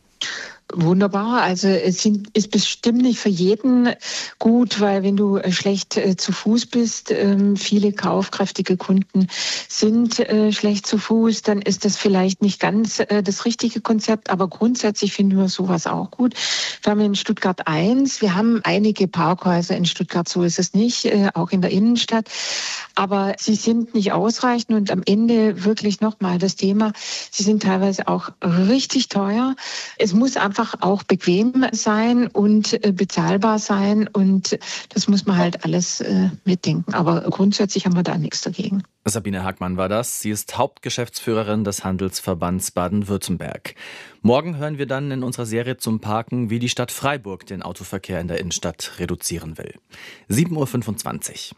Wunderbar. Also es sind, ist bestimmt nicht für jeden gut, weil wenn du schlecht äh, zu Fuß bist, ähm, viele kaufkräftige Kunden sind äh, schlecht zu Fuß, dann ist das vielleicht nicht ganz äh, das richtige Konzept, aber grundsätzlich finden wir sowas auch gut. Wir haben in Stuttgart eins, wir haben einige Parkhäuser in Stuttgart, so ist es nicht, äh, auch in der Innenstadt, aber sie sind nicht ausreichend und am Ende wirklich nochmal das Thema, sie sind teilweise auch richtig teuer. Es muss einfach auch bequem sein und äh, bezahlbar sein und das muss man halt alles äh, mitdenken. Aber grundsätzlich haben wir da nichts dagegen. Sabine Hagmann war das. Sie ist Hauptgeschäftsführerin des Handelsverbands Baden-Württemberg. Morgen hören wir dann in unserer Serie zum Parken, wie die Stadt Freiburg den Autoverkehr in der Innenstadt reduzieren will. sieben Uhr fünfundzwanzig.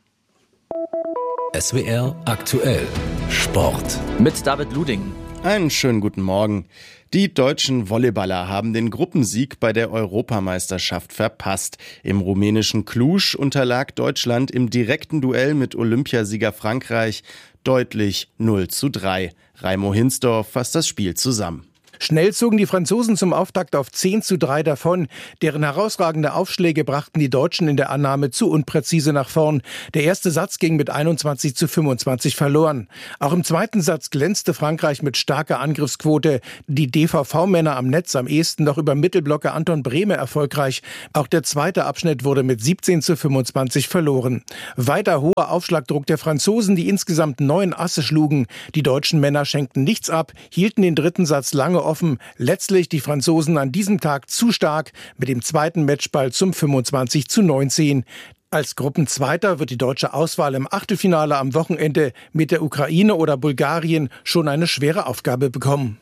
S W R aktuell Sport. Mit David Luding. Einen schönen guten Morgen. Die deutschen Volleyballer haben den Gruppensieg bei der Europameisterschaft verpasst. Im rumänischen Cluj unterlag Deutschland im direkten Duell mit Olympiasieger Frankreich deutlich null zu drei. Raimo Hinsdorf fasst das Spiel zusammen. Schnell zogen die Franzosen zum Auftakt auf zehn zu drei davon. Deren herausragende Aufschläge brachten die Deutschen in der Annahme zu unpräzise nach vorn. Der erste Satz ging mit einundzwanzig zu fünfundzwanzig verloren. Auch im zweiten Satz glänzte Frankreich mit starker Angriffsquote. Die D V V-Männer am Netz am ehesten noch über Mittelblocker Anton Brehme erfolgreich. Auch der zweite Abschnitt wurde mit siebzehn zu fünfundzwanzig verloren. Weiter hoher Aufschlagdruck der Franzosen, die insgesamt neun Asse schlugen. Die deutschen Männer schenkten nichts ab, hielten den dritten Satz lange offen. Letztlich die Franzosen an diesem Tag zu stark mit dem zweiten Matchball zum fünfundzwanzig zu neunzehn. Als Gruppenzweiter wird die deutsche Auswahl im Achtelfinale am Wochenende mit der Ukraine oder Bulgarien schon eine schwere Aufgabe bekommen.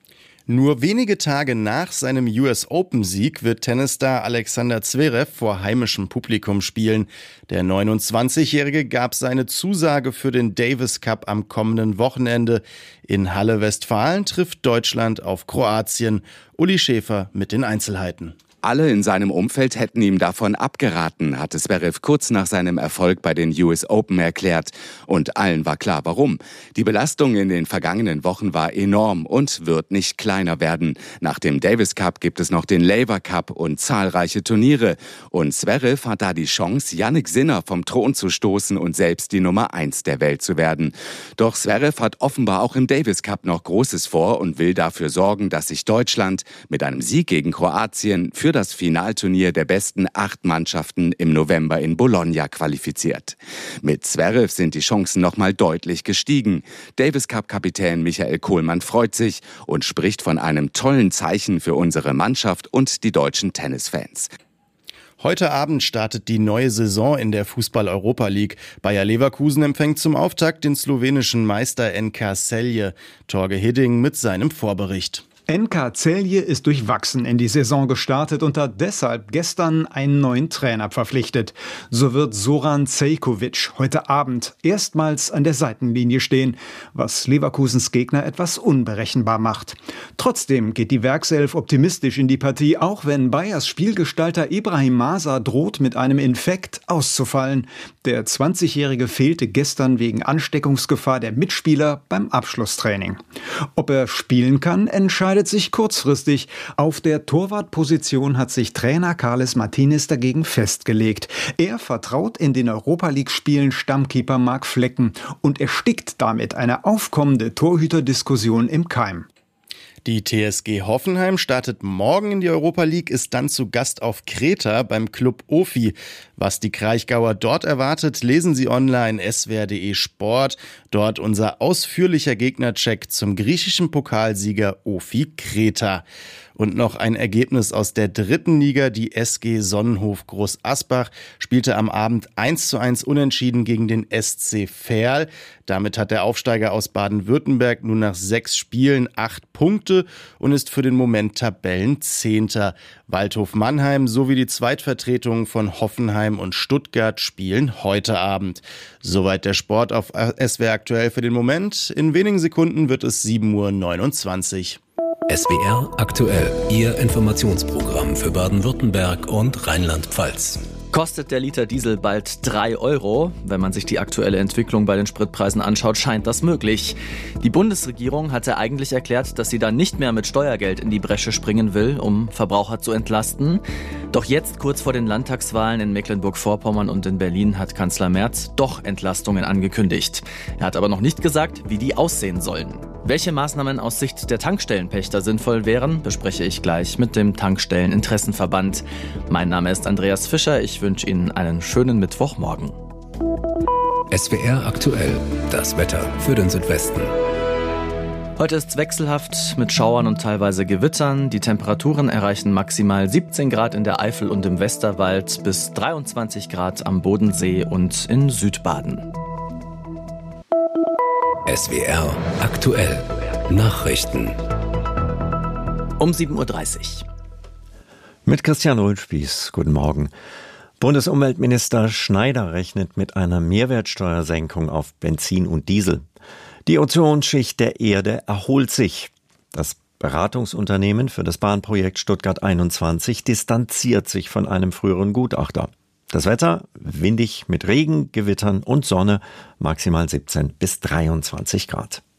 Nur wenige Tage nach seinem U S Open-Sieg wird Tennisstar Alexander Zverev vor heimischem Publikum spielen. Der neunundzwanzigjährige gab seine Zusage für den Davis Cup am kommenden Wochenende. In Halle Westfalen trifft Deutschland auf Kroatien. Uli Schäfer mit den Einzelheiten. Alle in seinem Umfeld hätten ihm davon abgeraten, hatte Zverev kurz nach seinem Erfolg bei den U S Open erklärt. Und allen war klar, warum. Die Belastung in den vergangenen Wochen war enorm und wird nicht kleiner werden. Nach dem Davis Cup gibt es noch den Laver Cup und zahlreiche Turniere. Und Zverev hat da die Chance, Jannik Sinner vom Thron zu stoßen und selbst die Nummer eins der Welt zu werden. Doch Zverev hat offenbar auch im Davis Cup noch Großes vor und will dafür sorgen, dass sich Deutschland mit einem Sieg gegen Kroatien für das Finalturnier der besten acht Mannschaften im November in Bologna qualifiziert. Mit Zverev sind die Chancen nochmal deutlich gestiegen. Davis Cup-Kapitän Michael Kohlmann freut sich und spricht von einem tollen Zeichen für unsere Mannschaft und die deutschen Tennisfans. Heute Abend startet die neue Saison in der Fußball-Europa League. Bayer Leverkusen empfängt zum Auftakt den slowenischen Meister N K Celje. Torge Hidding mit seinem Vorbericht. N K Celje ist durchwachsen in die Saison gestartet und hat deshalb gestern einen neuen Trainer verpflichtet. So wird Zoran Cejkovic heute Abend erstmals an der Seitenlinie stehen, was Leverkusens Gegner etwas unberechenbar macht. Trotzdem geht die Werkself optimistisch in die Partie, auch wenn Bayers Spielgestalter Ibrahim Masa droht, mit einem Infekt auszufallen. Der zwanzigjährige fehlte gestern wegen Ansteckungsgefahr der Mitspieler beim Abschlusstraining. Ob er spielen kann, entscheidet sich kurzfristig. Auf der Torwartposition hat sich Trainer Carles Martinez dagegen festgelegt. Er vertraut in den Europa-League-Spielen Stammkeeper Marc Flecken und erstickt damit eine aufkommende Torhüterdiskussion im Keim. Die T S G Hoffenheim startet morgen in die Europa League, ist dann zu Gast auf Kreta beim Club Ofi. Was die Kraichgauer dort erwartet, lesen Sie online s w r punkt d e Sport. Dort unser ausführlicher Gegnercheck zum griechischen Pokalsieger Ofi Kreta. Und noch ein Ergebnis aus der dritten Liga. Die S G Sonnenhof Groß Asbach spielte am Abend eins zu eins unentschieden gegen den S C Verl. Damit hat der Aufsteiger aus Baden-Württemberg nun nach sechs Spielen acht Punkte und ist für den Moment Tabellenzehnter. Waldhof Mannheim sowie die Zweitvertretungen von Hoffenheim und Stuttgart spielen heute Abend. Soweit der Sport auf S W R aktuell für den Moment. In wenigen Sekunden wird es sieben Uhr neunundzwanzig. S W R aktuell, Ihr Informationsprogramm für Baden-Württemberg und Rheinland-Pfalz. Kostet der Liter Diesel bald drei Euro? Wenn man sich die aktuelle Entwicklung bei den Spritpreisen anschaut, scheint das möglich. Die Bundesregierung hatte eigentlich erklärt, dass sie da nicht mehr mit Steuergeld in die Bresche springen will, um Verbraucher zu entlasten. Doch jetzt, kurz vor den Landtagswahlen in Mecklenburg-Vorpommern und in Berlin, hat Kanzler Merz doch Entlastungen angekündigt. Er hat aber noch nicht gesagt, wie die aussehen sollen. Welche Maßnahmen aus Sicht der Tankstellenpächter sinnvoll wären, bespreche ich gleich mit dem Tankstelleninteressenverband. Mein Name ist Andreas Fischer. Ich wünsche Ihnen einen schönen Mittwochmorgen. S W R aktuell, das Wetter für den Südwesten. Heute ist es wechselhaft mit Schauern und teilweise Gewittern. Die Temperaturen erreichen maximal siebzehn Grad in der Eifel und im Westerwald bis dreiundzwanzig Grad am Bodensee und in Südbaden. S W R aktuell, Nachrichten. Um sieben Uhr dreißig. Mit Christian Röhnspieß, guten Morgen. Bundesumweltminister Schneider rechnet mit einer Mehrwertsteuersenkung auf Benzin und Diesel. Die Ozonschicht der Erde erholt sich. Das Beratungsunternehmen für das Bahnprojekt Stuttgart einundzwanzig distanziert sich von einem früheren Gutachter. Das Wetter windig mit Regen, Gewittern und Sonne, maximal siebzehn bis dreiundzwanzig Grad.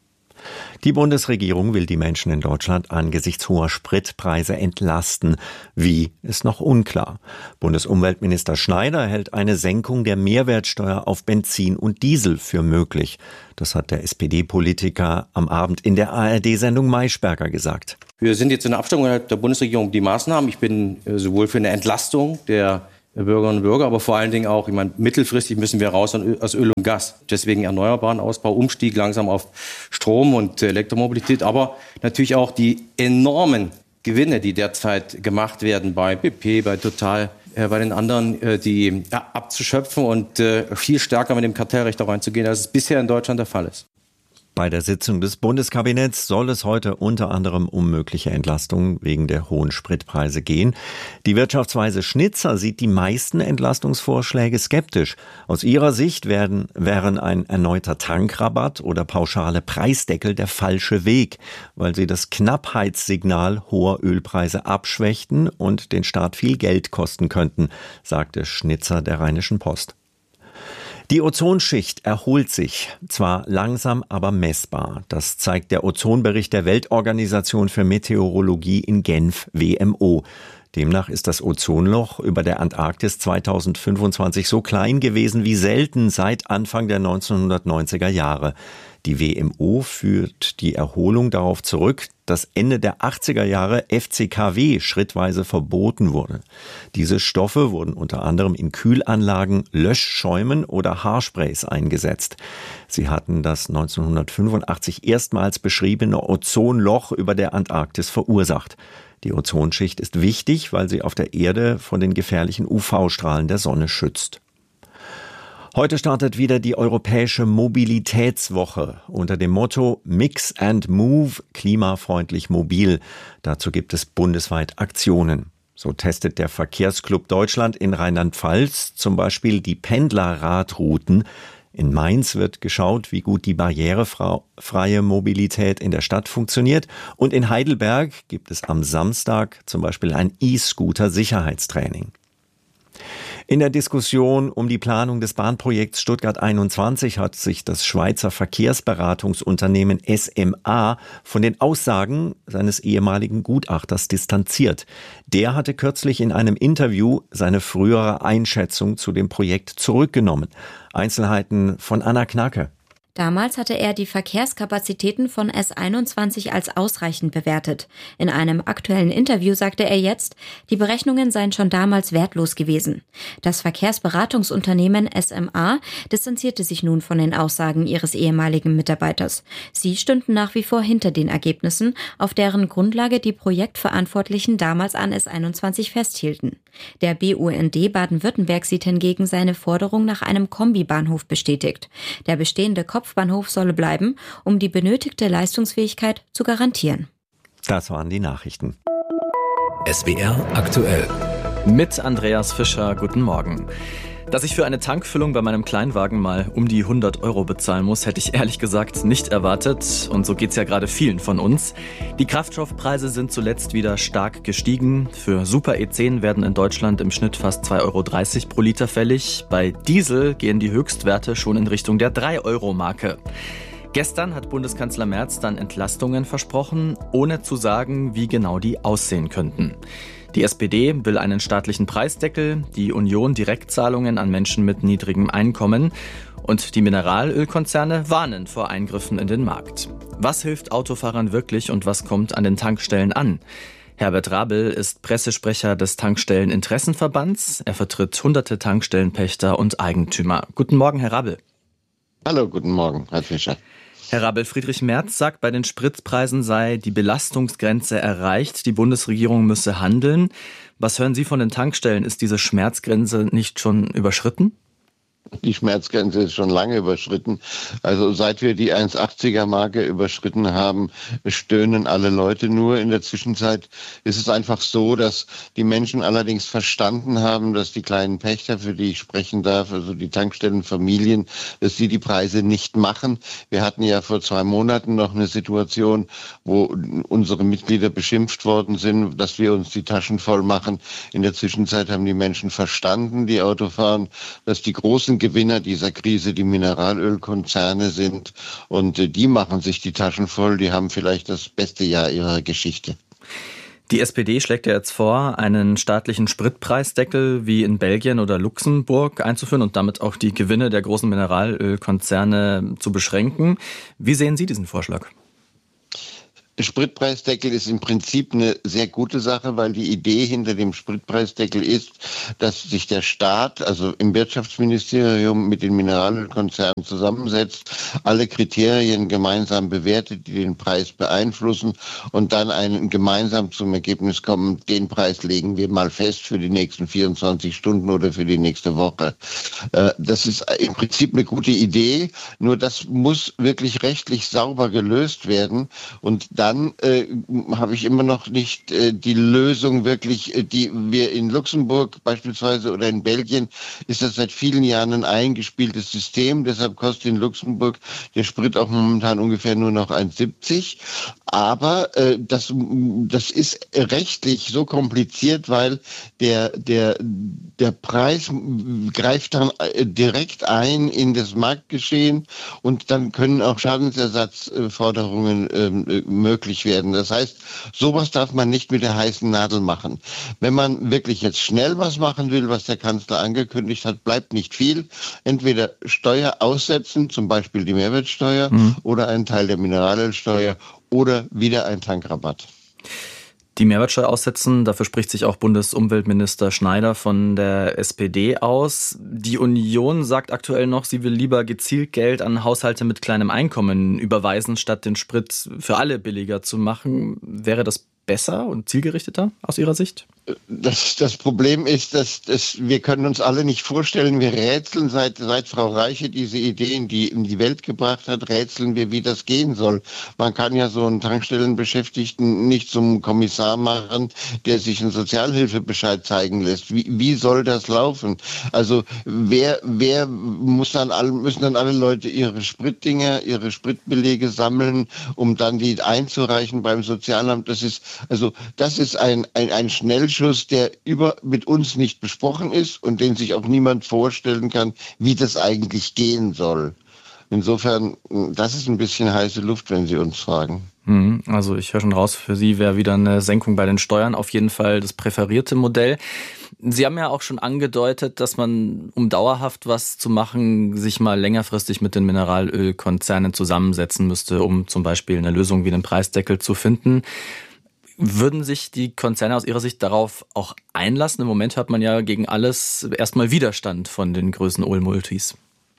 Die Bundesregierung will die Menschen in Deutschland angesichts hoher Spritpreise entlasten. Wie, ist noch unklar. Bundesumweltminister Schneider hält eine Senkung der Mehrwertsteuer auf Benzin und Diesel für möglich. Das hat der S P D-Politiker am Abend in der A R D-Sendung Maischberger gesagt. Wir sind jetzt in der Abstimmung der Bundesregierung die Maßnahmen. Ich bin sowohl für eine Entlastung der Bürgerinnen und Bürger, aber vor allen Dingen auch, ich meine, mittelfristig müssen wir raus aus Öl und Gas. Deswegen erneuerbaren Ausbau, Umstieg langsam auf Strom und Elektromobilität, aber natürlich auch die enormen Gewinne, die derzeit gemacht werden bei B P, bei Total, äh, bei den anderen, äh, die ja, abzuschöpfen und äh, viel stärker mit dem Kartellrecht da reinzugehen, als es bisher in Deutschland der Fall ist. Bei der Sitzung des Bundeskabinetts soll es heute unter anderem um mögliche Entlastungen wegen der hohen Spritpreise gehen. Die Wirtschaftsweise Schnitzer sieht die meisten Entlastungsvorschläge skeptisch. Aus ihrer Sicht werden, wären ein erneuter Tankrabatt oder pauschale Preisdeckel der falsche Weg, weil sie das Knappheitssignal hoher Ölpreise abschwächten und den Staat viel Geld kosten könnten, sagte Schnitzer der Rheinischen Post. Die Ozonschicht erholt sich, zwar langsam, aber messbar. Das zeigt der Ozonbericht der Weltorganisation für Meteorologie in Genf, W M O. Demnach ist das Ozonloch über der Antarktis zweitausendfünfundzwanzig so klein gewesen wie selten seit Anfang der neunzehnhundertneunziger Jahre. Die W M O führt die Erholung darauf zurück, dass Ende der achtziger Jahre F C K W schrittweise verboten wurde. Diese Stoffe wurden unter anderem in Kühlanlagen, Löschschäumen oder Haarsprays eingesetzt. Sie hatten das neunzehnhundertfünfundachtzig erstmals beschriebene Ozonloch über der Antarktis verursacht. Die Ozonschicht ist wichtig, weil sie auf der Erde vor den gefährlichen U V-Strahlen der Sonne schützt. Heute startet wieder die Europäische Mobilitätswoche unter dem Motto Mix and Move, klimafreundlich mobil. Dazu gibt es bundesweit Aktionen. So testet der Verkehrsclub Deutschland in Rheinland-Pfalz zum Beispiel die Pendlerradrouten. In Mainz wird geschaut, wie gut die barrierefreie Mobilität in der Stadt funktioniert. Und in Heidelberg gibt es am Samstag zum Beispiel ein E-Scooter-Sicherheitstraining. In der Diskussion um die Planung des Bahnprojekts Stuttgart einundzwanzig hat sich das Schweizer Verkehrsberatungsunternehmen S M A von den Aussagen seines ehemaligen Gutachters distanziert. Der hatte kürzlich in einem Interview seine frühere Einschätzung zu dem Projekt zurückgenommen. Einzelheiten von Anna Knacke. Damals hatte er die Verkehrskapazitäten von S einundzwanzig als ausreichend bewertet. In einem aktuellen Interview sagte er jetzt, die Berechnungen seien schon damals wertlos gewesen. Das Verkehrsberatungsunternehmen S M A distanzierte sich nun von den Aussagen ihres ehemaligen Mitarbeiters. Sie stünden nach wie vor hinter den Ergebnissen, auf deren Grundlage die Projektverantwortlichen damals an S einundzwanzig festhielten. Der B U N D Baden-Württemberg sieht hingegen seine Forderung nach einem Kombibahnhof bestätigt. Der bestehende Kopfbahnhof solle bleiben, um die benötigte Leistungsfähigkeit zu garantieren. Das waren die Nachrichten. S W R aktuell. Mit Andreas Fischer, guten Morgen. Dass ich für eine Tankfüllung bei meinem Kleinwagen mal um die hundert Euro bezahlen muss, hätte ich ehrlich gesagt nicht erwartet. Und so geht's ja gerade vielen von uns. Die Kraftstoffpreise sind zuletzt wieder stark gestiegen. Für Super E zehn werden in Deutschland im Schnitt fast zwei Euro dreißig pro Liter fällig. Bei Diesel gehen die Höchstwerte schon in Richtung der drei Euro Marke. Gestern hat Bundeskanzler Merz dann Entlastungen versprochen, ohne zu sagen, wie genau die aussehen könnten. Die S P D will einen staatlichen Preisdeckel, die Union Direktzahlungen an Menschen mit niedrigem Einkommen und die Mineralölkonzerne warnen vor Eingriffen in den Markt. Was hilft Autofahrern wirklich und was kommt an den Tankstellen an? Herbert Rabel ist Pressesprecher des Tankstelleninteressenverbands. Er vertritt hunderte Tankstellenpächter und Eigentümer. Guten Morgen, Herr Rabel. Hallo, guten Morgen, Herr Fischer. Herr Rabel, Friedrich Merz sagt, bei den Spritpreisen sei die Belastungsgrenze erreicht, die Bundesregierung müsse handeln. Was hören Sie von den Tankstellen? Ist diese Schmerzgrenze nicht schon überschritten? Die Schmerzgrenze ist schon lange überschritten. Also seit wir die eins Komma achtziger Marke überschritten haben, stöhnen alle Leute nur. In der Zwischenzeit ist es einfach so, dass die Menschen allerdings verstanden haben, dass die kleinen Pächter, für die ich sprechen darf, also die Tankstellenfamilien, dass sie die Preise nicht machen. Wir hatten ja vor zwei Monaten noch eine Situation, wo unsere Mitglieder beschimpft worden sind, dass wir uns die Taschen voll machen. In der Zwischenzeit haben die Menschen verstanden, die Auto fahren, dass die großen großen Gewinner dieser Krise die Mineralölkonzerne sind. Und äh, die machen sich die Taschen voll. Die haben vielleicht das beste Jahr ihrer Geschichte. Die S P D schlägt ja jetzt vor, einen staatlichen Spritpreisdeckel wie in Belgien oder Luxemburg einzuführen und damit auch die Gewinne der großen Mineralölkonzerne zu beschränken. Wie sehen Sie diesen Vorschlag? Spritpreisdeckel ist im Prinzip eine sehr gute Sache, weil die Idee hinter dem Spritpreisdeckel ist, dass sich der Staat, also im Wirtschaftsministerium, mit den Mineralölkonzernen zusammensetzt, alle Kriterien gemeinsam bewertet, die den Preis beeinflussen und dann einen gemeinsam zum Ergebnis kommen, den Preis legen wir mal fest für die nächsten vierundzwanzig Stunden oder für die nächste Woche. Das ist im Prinzip eine gute Idee, nur das muss wirklich rechtlich sauber gelöst werden und dann äh, habe ich immer noch nicht äh, die Lösung wirklich, äh, die wir in Luxemburg beispielsweise oder in Belgien, ist das seit vielen Jahren ein eingespieltes System. Deshalb kostet in Luxemburg der Sprit auch momentan ungefähr nur noch eins siebzig. Aber äh, das, das ist rechtlich so kompliziert, weil der, der, der Preis greift dann direkt ein in das Marktgeschehen und dann können auch Schadensersatzforderungen äh, möglich werden. Das heißt, sowas darf man nicht mit der heißen Nadel machen. Wenn man wirklich jetzt schnell was machen will, was der Kanzler angekündigt hat, bleibt nicht viel. Entweder Steuer aussetzen, zum Beispiel die Mehrwertsteuer, mhm. oder einen Teil der Mineralölsteuer oder wieder ein Tankrabatt. Die Mehrwertsteuer aussetzen, dafür spricht sich auch Bundesumweltminister Schneider von der S P D aus. Die Union sagt aktuell noch, sie will lieber gezielt Geld an Haushalte mit kleinem Einkommen überweisen, statt den Sprit für alle billiger zu machen. Wäre das besser und zielgerichteter aus Ihrer Sicht? Das, das Problem ist, dass, dass wir können uns alle nicht vorstellen, wir rätseln, seit, seit Frau Reiche diese Idee in die, in die Welt gebracht hat, rätseln wir, wie das gehen soll. Man kann ja so einen Tankstellenbeschäftigten nicht zum Kommissar machen, der sich einen Sozialhilfebescheid zeigen lässt. Wie, wie soll das laufen? Also wer, wer muss dann alle, müssen dann alle Leute ihre Spritdinger, ihre Spritbelege sammeln, um dann die einzureichen beim Sozialamt? Das ist, also, das ist ein, ein, ein Schnellschuss, der über mit uns nicht besprochen ist und den sich auch niemand vorstellen kann, wie das eigentlich gehen soll. Insofern, das ist ein bisschen heiße Luft, wenn Sie uns fragen. Also ich höre schon raus, für Sie wäre wieder eine Senkung bei den Steuern auf jeden Fall das präferierte Modell. Sie haben ja auch schon angedeutet, dass man, um dauerhaft was zu machen, sich mal längerfristig mit den Mineralölkonzernen zusammensetzen müsste, um zum Beispiel eine Lösung wie einen Preisdeckel zu finden. Würden sich die Konzerne aus Ihrer Sicht darauf auch einlassen? Im Moment hört man ja gegen alles erstmal Widerstand von den größten Ölmultis.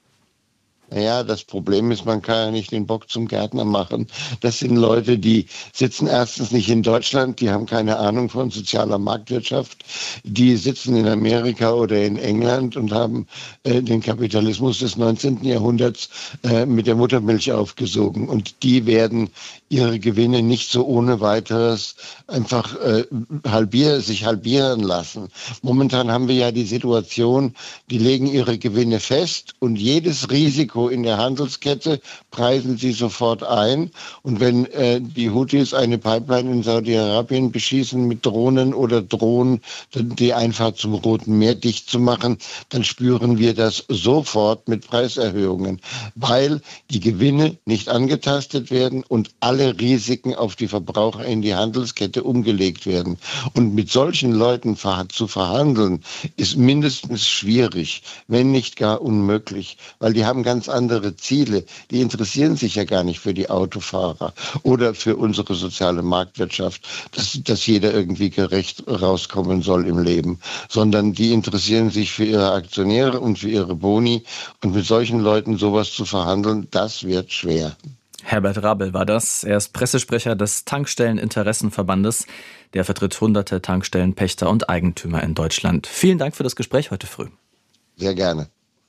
Naja, das Problem ist, man kann ja nicht den Bock zum Gärtner machen. Das sind Leute, die sitzen erstens nicht in Deutschland, die haben keine Ahnung von sozialer Marktwirtschaft, die sitzen in Amerika oder in England und haben äh, den Kapitalismus des neunzehnten Jahrhunderts äh, mit der Muttermilch aufgesogen. Und die werden ihre Gewinne nicht so ohne weiteres einfach äh, halbier, sich halbieren lassen. Momentan haben wir ja die Situation, die legen ihre Gewinne fest und jedes Risiko in der Handelskette preisen sie sofort ein. Und wenn äh, die Houthis eine Pipeline in Saudi-Arabien beschießen mit Drohnen oder drohen, die Einfahrt zum Roten Meer dicht zu machen, dann spüren wir das sofort mit Preiserhöhungen, weil die Gewinne nicht angetastet werden und alle Risiken auf die Verbraucher in die Handelskette umgelegt werden. Und mit solchen Leuten zu verhandeln, ist mindestens schwierig, wenn nicht gar unmöglich, weil die haben ganz andere Ziele. Die interessieren sich ja gar nicht für die Autofahrer oder für unsere soziale Marktwirtschaft, dass, dass jeder irgendwie gerecht rauskommen soll im Leben, sondern die interessieren sich für ihre Aktionäre und für ihre Boni. Und mit solchen Leuten sowas zu verhandeln, das wird schwer. Herbert Rabel war das. Er ist Pressesprecher des Tankstelleninteressenverbandes. Der vertritt hunderte Tankstellenpächter und Eigentümer in Deutschland. Vielen Dank für das Gespräch heute früh. Sehr gerne.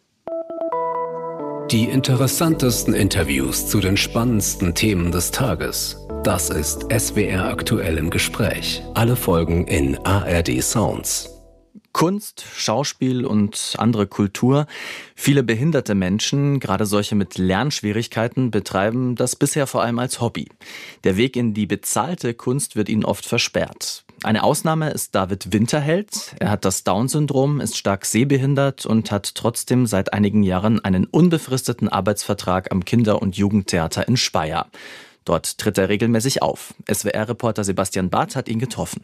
Die interessantesten Interviews zu den spannendsten Themen des Tages. Das ist S W R aktuell im Gespräch. Alle Folgen in A R D Sounds. Kunst, Schauspiel und andere Kultur. Viele behinderte Menschen, gerade solche mit Lernschwierigkeiten, betreiben das bisher vor allem als Hobby. Der Weg in die bezahlte Kunst wird ihnen oft versperrt. Eine Ausnahme ist David Winterheld. Er hat das Down-Syndrom, ist stark sehbehindert und hat trotzdem seit einigen Jahren einen unbefristeten Arbeitsvertrag am Kinder- und Jugendtheater in Speyer. Dort tritt er regelmäßig auf. S W R-Reporter Sebastian Barth hat ihn getroffen.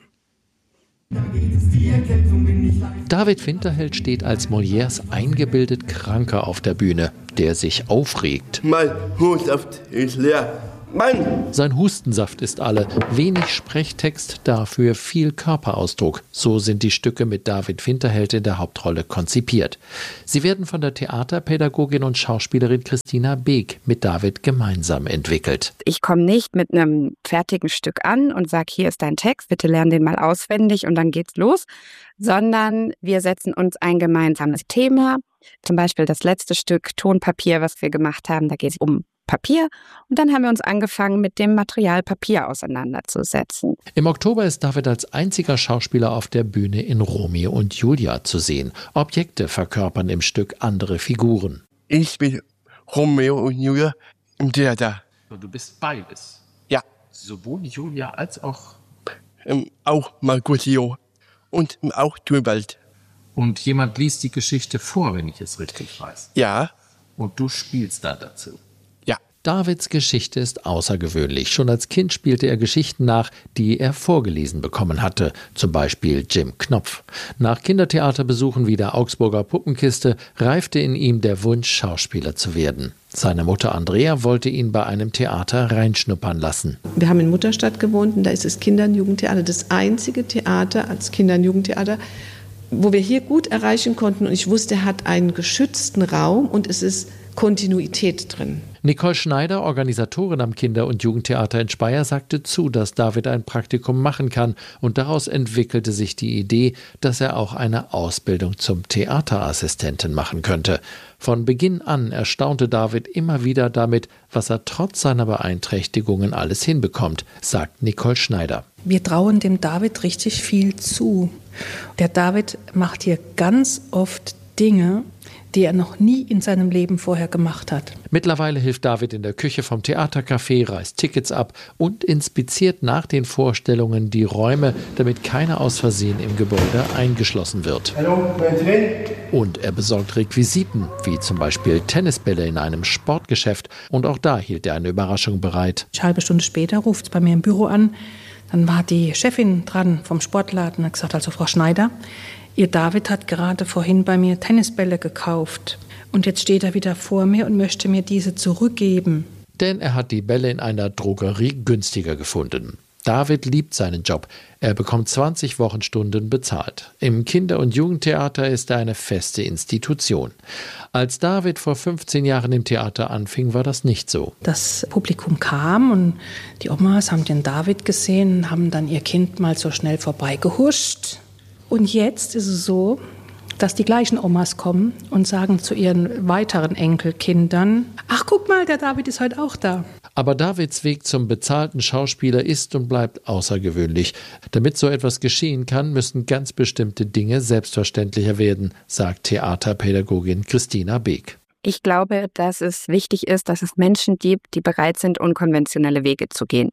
David Winterheld steht als Molières eingebildet Kranker auf der Bühne, der sich aufregt. Mein Hustensaft ist leer. Mann! Sein Hustensaft ist alle. Wenig Sprechtext, dafür viel Körperausdruck. So sind die Stücke mit David Winterheld in der Hauptrolle konzipiert. Sie werden von der Theaterpädagogin und Schauspielerin Christina Beek mit David gemeinsam entwickelt. Ich komme nicht mit einem fertigen Stück an und sage, hier ist dein Text, bitte lern den mal auswendig und dann geht's los, sondern wir setzen uns ein gemeinsames Thema. Zum Beispiel das letzte Stück Tonpapier, was wir gemacht haben, da geht es um Papier. Und dann haben wir uns angefangen, mit dem Material Papier auseinanderzusetzen. Im Oktober ist David als einziger Schauspieler auf der Bühne in Romeo und Julia zu sehen. Objekte verkörpern im Stück andere Figuren. Ich bin Romeo und Julia im Theater. Du bist beides? Ja. Sowohl Julia als auch... Ähm, auch Mercutio und auch Tybalt. Und jemand liest die Geschichte vor, wenn ich es richtig weiß? Ja. Und du spielst da dazu? Ja. Davids Geschichte ist außergewöhnlich. Schon als Kind spielte er Geschichten nach, die er vorgelesen bekommen hatte. Zum Beispiel Jim Knopf. Nach Kindertheaterbesuchen wie der Augsburger Puppenkiste reifte in ihm der Wunsch, Schauspieler zu werden. Seine Mutter Andrea wollte ihn bei einem Theater reinschnuppern lassen. Wir haben in Mutterstadt gewohnt und da ist das Kinder- und Jugendtheater das einzige Theater als Kinder- und Jugendtheater, wo wir hier gut erreichen konnten. Und ich wusste, er hat einen geschützten Raum und es ist Kontinuität drin. Nicole Schneider, Organisatorin am Kinder- und Jugendtheater in Speyer, sagte zu, dass David ein Praktikum machen kann. Und daraus entwickelte sich die Idee, dass er auch eine Ausbildung zum Theaterassistenten machen könnte. Von Beginn an erstaunte David immer wieder damit, was er trotz seiner Beeinträchtigungen alles hinbekommt, sagt Nicole Schneider. Wir trauen dem David richtig viel zu. Der David macht hier ganz oft Dinge, die er noch nie in seinem Leben vorher gemacht hat. Mittlerweile hilft David in der Küche vom Theatercafé, reißt Tickets ab und inspiziert nach den Vorstellungen die Räume, damit keiner aus Versehen im Gebäude eingeschlossen wird. Hallo, wer ist drin? Und er besorgt Requisiten, wie zum Beispiel Tennisbälle in einem Sportgeschäft. Und auch da hielt er eine Überraschung bereit. Eine halbe Stunde später ruft es bei mir im Büro an. Dann war die Chefin dran vom Sportladen und hat gesagt, also Frau Schneider, Ihr David hat gerade vorhin bei mir Tennisbälle gekauft. Und jetzt steht er wieder vor mir und möchte mir diese zurückgeben. Denn er hat die Bälle in einer Drogerie günstiger gefunden. David liebt seinen Job. Er bekommt zwanzig Wochenstunden bezahlt. Im Kinder- und Jugendtheater ist er eine feste Institution. Als David vor fünfzehn Jahren im Theater anfing, war das nicht so. Das Publikum kam und die Omas haben den David gesehen und haben dann ihr Kind mal so schnell vorbeigehuscht. Und jetzt ist es so, dass die gleichen Omas kommen und sagen zu ihren weiteren Enkelkindern, ach guck mal, der David ist heute auch da. Aber Davids Weg zum bezahlten Schauspieler ist und bleibt außergewöhnlich. Damit so etwas geschehen kann, müssen ganz bestimmte Dinge selbstverständlicher werden, sagt Theaterpädagogin Christina Beek. Ich glaube, dass es wichtig ist, dass es Menschen gibt, die bereit sind, unkonventionelle Wege zu gehen.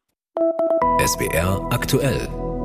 S W R aktuell.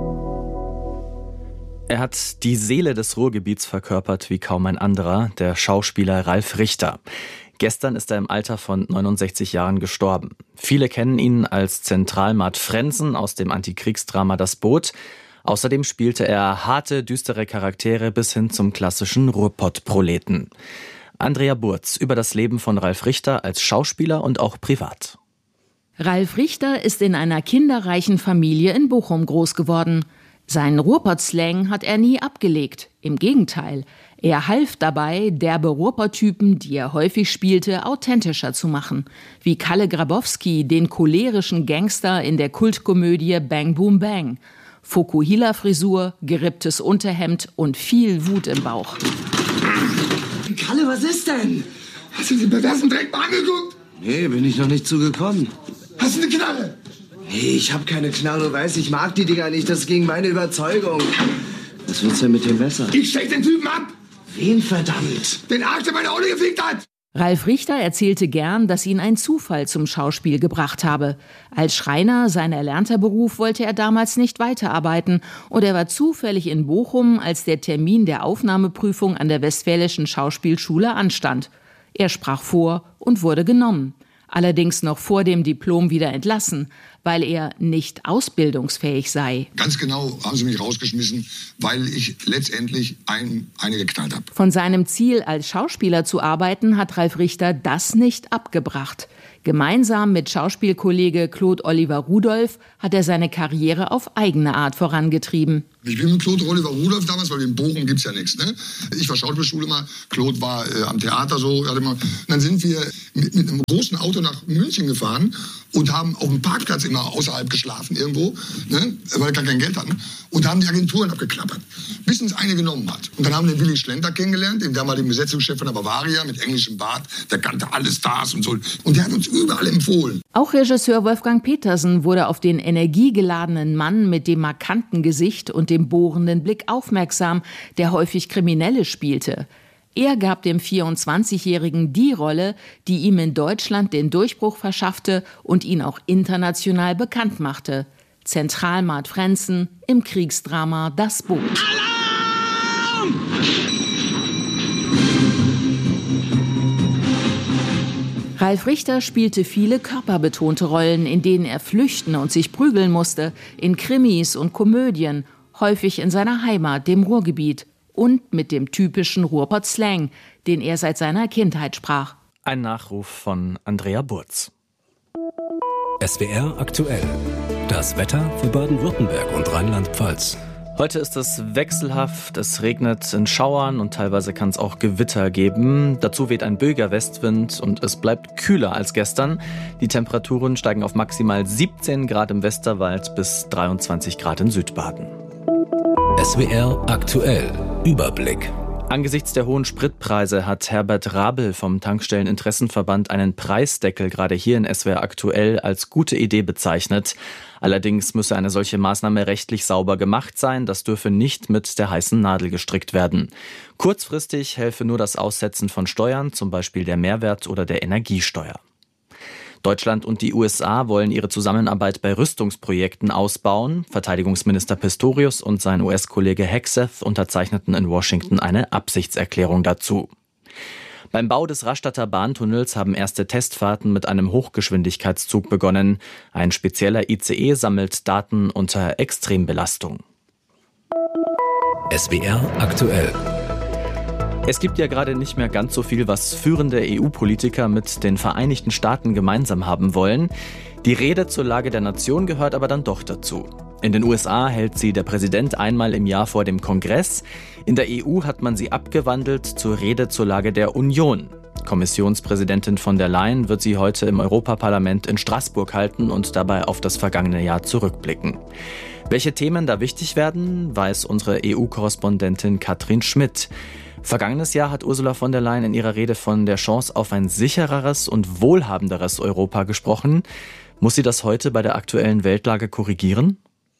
Er hat die Seele des Ruhrgebiets verkörpert wie kaum ein anderer, der Schauspieler Ralf Richter. Gestern ist er im Alter von neunundsechzig Jahren gestorben. Viele kennen ihn als Zentralmat Frenzen aus dem Antikriegsdrama Das Boot. Außerdem spielte er harte, düstere Charaktere bis hin zum klassischen Ruhrpott-Proleten. Andrea Burz über das Leben von Ralf Richter als Schauspieler und auch privat. Ralf Richter ist in einer kinderreichen Familie in Bochum groß geworden. Seinen Ruhrpott-Slang hat er nie abgelegt. Im Gegenteil, er half dabei, derbe Ruhrpott-Typen, die er häufig spielte, authentischer zu machen. Wie Kalle Grabowski, den cholerischen Gangster in der Kultkomödie Bang Boom Bang. Fokuhila-Frisur, geripptes Unterhemd und viel Wut im Bauch. Kalle, was ist denn? Hast du den perversen Dreck mal angeguckt? Nee, bin ich noch nicht zugekommen. Hast du eine Knarre? Nee, ich hab keine Knarre, du weißt, ich mag die Dinger nicht, das ist gegen meine Überzeugung. Was willst du denn mit dem Messer? Ich steck den Typen ab! Wen verdammt? Den Arsch, der meine Olle gefickt hat! Ralf Richter erzählte gern, dass ihn ein Zufall zum Schauspiel gebracht habe. Als Schreiner, sein erlernter Beruf, wollte er damals nicht weiterarbeiten und er war zufällig in Bochum, als der Termin der Aufnahmeprüfung an der Westfälischen Schauspielschule anstand. Er sprach vor und wurde genommen. Allerdings noch vor dem Diplom wieder entlassen, weil er nicht ausbildungsfähig sei. Ganz genau haben sie mich rausgeschmissen, weil ich letztendlich ein, eine geknallt habe. Von seinem Ziel, als Schauspieler zu arbeiten, hat Ralf Richter das nicht abgebracht. Gemeinsam mit Schauspielkollege Claude Oliver Rudolph hat er seine Karriere auf eigene Art vorangetrieben. Ich bin mit Claude Oliver Rudolph damals, weil in Bochum gibt's ja nichts. Ne? Ich war Schauspielschule mal, Claude war äh, am Theater so. Hatte mal, und dann sind wir mit, mit einem großen Auto nach München gefahren und haben auf dem Parkplatz immer außerhalb geschlafen irgendwo, ne? Weil wir gar kein Geld hatten. Und haben die Agenturen abgeklappert, bis uns eine genommen hat. Und dann haben wir den Willy Schlenter kennengelernt, den damaligen Besetzungschef von der Bavaria mit englischem Bart. Der kannte alle Stars und so. Und der hat uns überall empfohlen. Auch Regisseur Wolfgang Petersen wurde auf den energiegeladenen Mann mit dem markanten Gesicht und dem bohrenden Blick aufmerksam, der häufig Kriminelle spielte. Er gab dem vierundzwanzigjährigen die Rolle, die ihm in Deutschland den Durchbruch verschaffte und ihn auch international bekannt machte. Zentralmart Frenzen im Kriegsdrama Das Boot. Alarm! Ralf Richter spielte viele körperbetonte Rollen, in denen er flüchten und sich prügeln musste, in Krimis und Komödien, häufig in seiner Heimat, dem Ruhrgebiet, und mit dem typischen Ruhrpott-Slang, den er seit seiner Kindheit sprach. Ein Nachruf von Andrea Burz. S W R aktuell. Das Wetter für Baden-Württemberg und Rheinland-Pfalz. Heute ist es wechselhaft, es regnet in Schauern und teilweise kann es auch Gewitter geben. Dazu weht ein böiger Westwind und es bleibt kühler als gestern. Die Temperaturen steigen auf maximal siebzehn Grad im Westerwald bis dreiundzwanzig Grad in Südbaden. S W R aktuell. Überblick. Angesichts der hohen Spritpreise hat Herbert Rabel vom Tankstelleninteressenverband einen Preisdeckel gerade hier in S W R aktuell als gute Idee bezeichnet. Allerdings müsse eine solche Maßnahme rechtlich sauber gemacht sein. Das dürfe nicht mit der heißen Nadel gestrickt werden. Kurzfristig helfe nur das Aussetzen von Steuern, zum Beispiel der Mehrwert- oder der Energiesteuer. Deutschland und die U S A wollen ihre Zusammenarbeit bei Rüstungsprojekten ausbauen. Verteidigungsminister Pistorius und sein U S-Kollege Hegseth unterzeichneten in Washington eine Absichtserklärung dazu. Beim Bau des Rastatter Bahntunnels haben erste Testfahrten mit einem Hochgeschwindigkeitszug begonnen. Ein spezieller I C E sammelt Daten unter Extrembelastung. S W R aktuell. Es gibt ja gerade nicht mehr ganz so viel, was führende E U-Politiker mit den Vereinigten Staaten gemeinsam haben wollen. Die Rede zur Lage der Nation gehört aber dann doch dazu. In den U S A hält sie der Präsident einmal im Jahr vor dem Kongress. In der E U hat man sie abgewandelt zur Rede zur Lage der Union. Kommissionspräsidentin von der Leyen wird sie heute im Europaparlament in Straßburg halten und dabei auf das vergangene Jahr zurückblicken. Welche Themen da wichtig werden, weiß unsere E U-Korrespondentin Katrin Schmidt. Vergangenes Jahr hat Ursula von der Leyen in ihrer Rede von der Chance auf ein sichereres und wohlhabenderes Europa gesprochen. Muss sie das heute bei der aktuellen Weltlage korrigieren?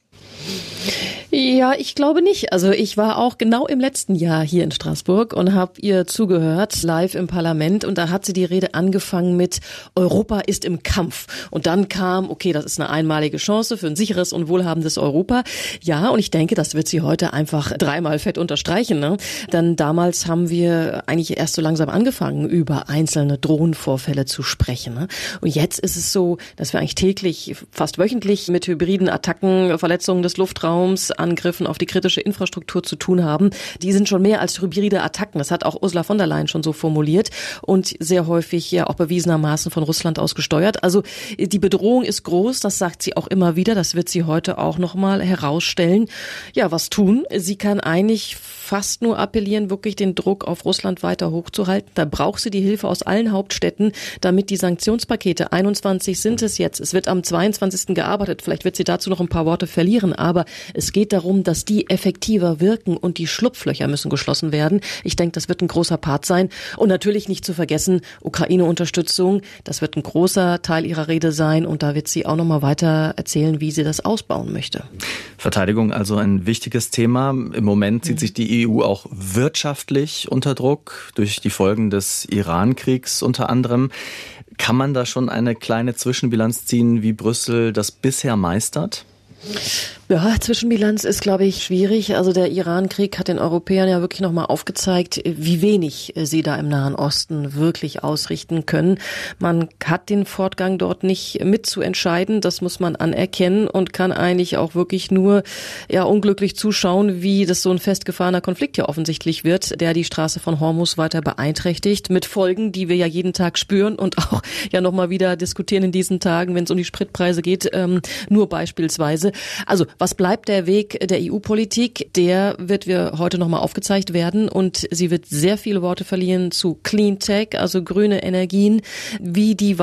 Ja, ich glaube nicht. Also ich war auch genau im letzten Jahr hier in Straßburg und habe ihr zugehört, live im Parlament. Und da hat sie die Rede angefangen mit Europa ist im Kampf. Und dann kam, okay, das ist eine einmalige Chance für ein sicheres und wohlhabendes Europa. Ja, und ich denke, das wird sie heute einfach dreimal fett unterstreichen. Ne? Denn damals haben wir eigentlich erst so langsam angefangen, über einzelne Drohnenvorfälle zu sprechen. Ne? Und jetzt ist es so, dass wir eigentlich täglich, fast wöchentlich mit hybriden Attacken, Verletzungen des Luftraums, Angriffen auf die kritische Infrastruktur zu tun haben. Die sind schon mehr als hybride Attacken. Das hat auch Ursula von der Leyen schon so formuliert und sehr häufig ja auch bewiesenermaßen von Russland aus gesteuert. Also die Bedrohung ist groß, das sagt sie auch immer wieder. Das wird sie heute auch nochmal herausstellen. Ja, was tun? Sie kann eigentlich fast nur appellieren, wirklich den Druck auf Russland weiter hochzuhalten. Da braucht sie die Hilfe aus allen Hauptstädten, damit die Sanktionspakete, einundzwanzig sind es jetzt, es wird am zweiundzwanzigsten gearbeitet, vielleicht wird sie dazu noch ein paar Worte verlieren, aber es geht darum, darum, dass die effektiver wirken und die Schlupflöcher müssen geschlossen werden. Ich denke, das wird ein großer Part sein. Und natürlich nicht zu vergessen, Ukraine-Unterstützung, das wird ein großer Teil ihrer Rede sein und da wird sie auch noch mal weiter erzählen, wie sie das ausbauen möchte. Verteidigung also ein wichtiges Thema. Im Moment sieht sich die E U auch wirtschaftlich unter Druck durch die Folgen des Iran-Kriegs unter anderem. Kann man da schon eine kleine Zwischenbilanz ziehen, wie Brüssel das bisher meistert? Ja, Zwischenbilanz ist, glaube ich, schwierig. Also der Iran-Krieg hat den Europäern ja wirklich nochmal aufgezeigt, wie wenig sie da im Nahen Osten wirklich ausrichten können. Man hat den Fortgang dort nicht mitzuentscheiden, das muss man anerkennen und kann eigentlich auch wirklich nur ja unglücklich zuschauen, wie das so ein festgefahrener Konflikt ja offensichtlich wird, der die Straße von Hormuz weiter beeinträchtigt, mit Folgen, die wir ja jeden Tag spüren und auch ja nochmal wieder diskutieren in diesen Tagen, wenn es um die Spritpreise geht, ähm, nur beispielsweise. Also was bleibt der Weg der E U-Politik? Der wird wir heute nochmal aufgezeigt werden und sie wird sehr viele Worte verlieren zu Clean Tech, also grüne Energien, wie die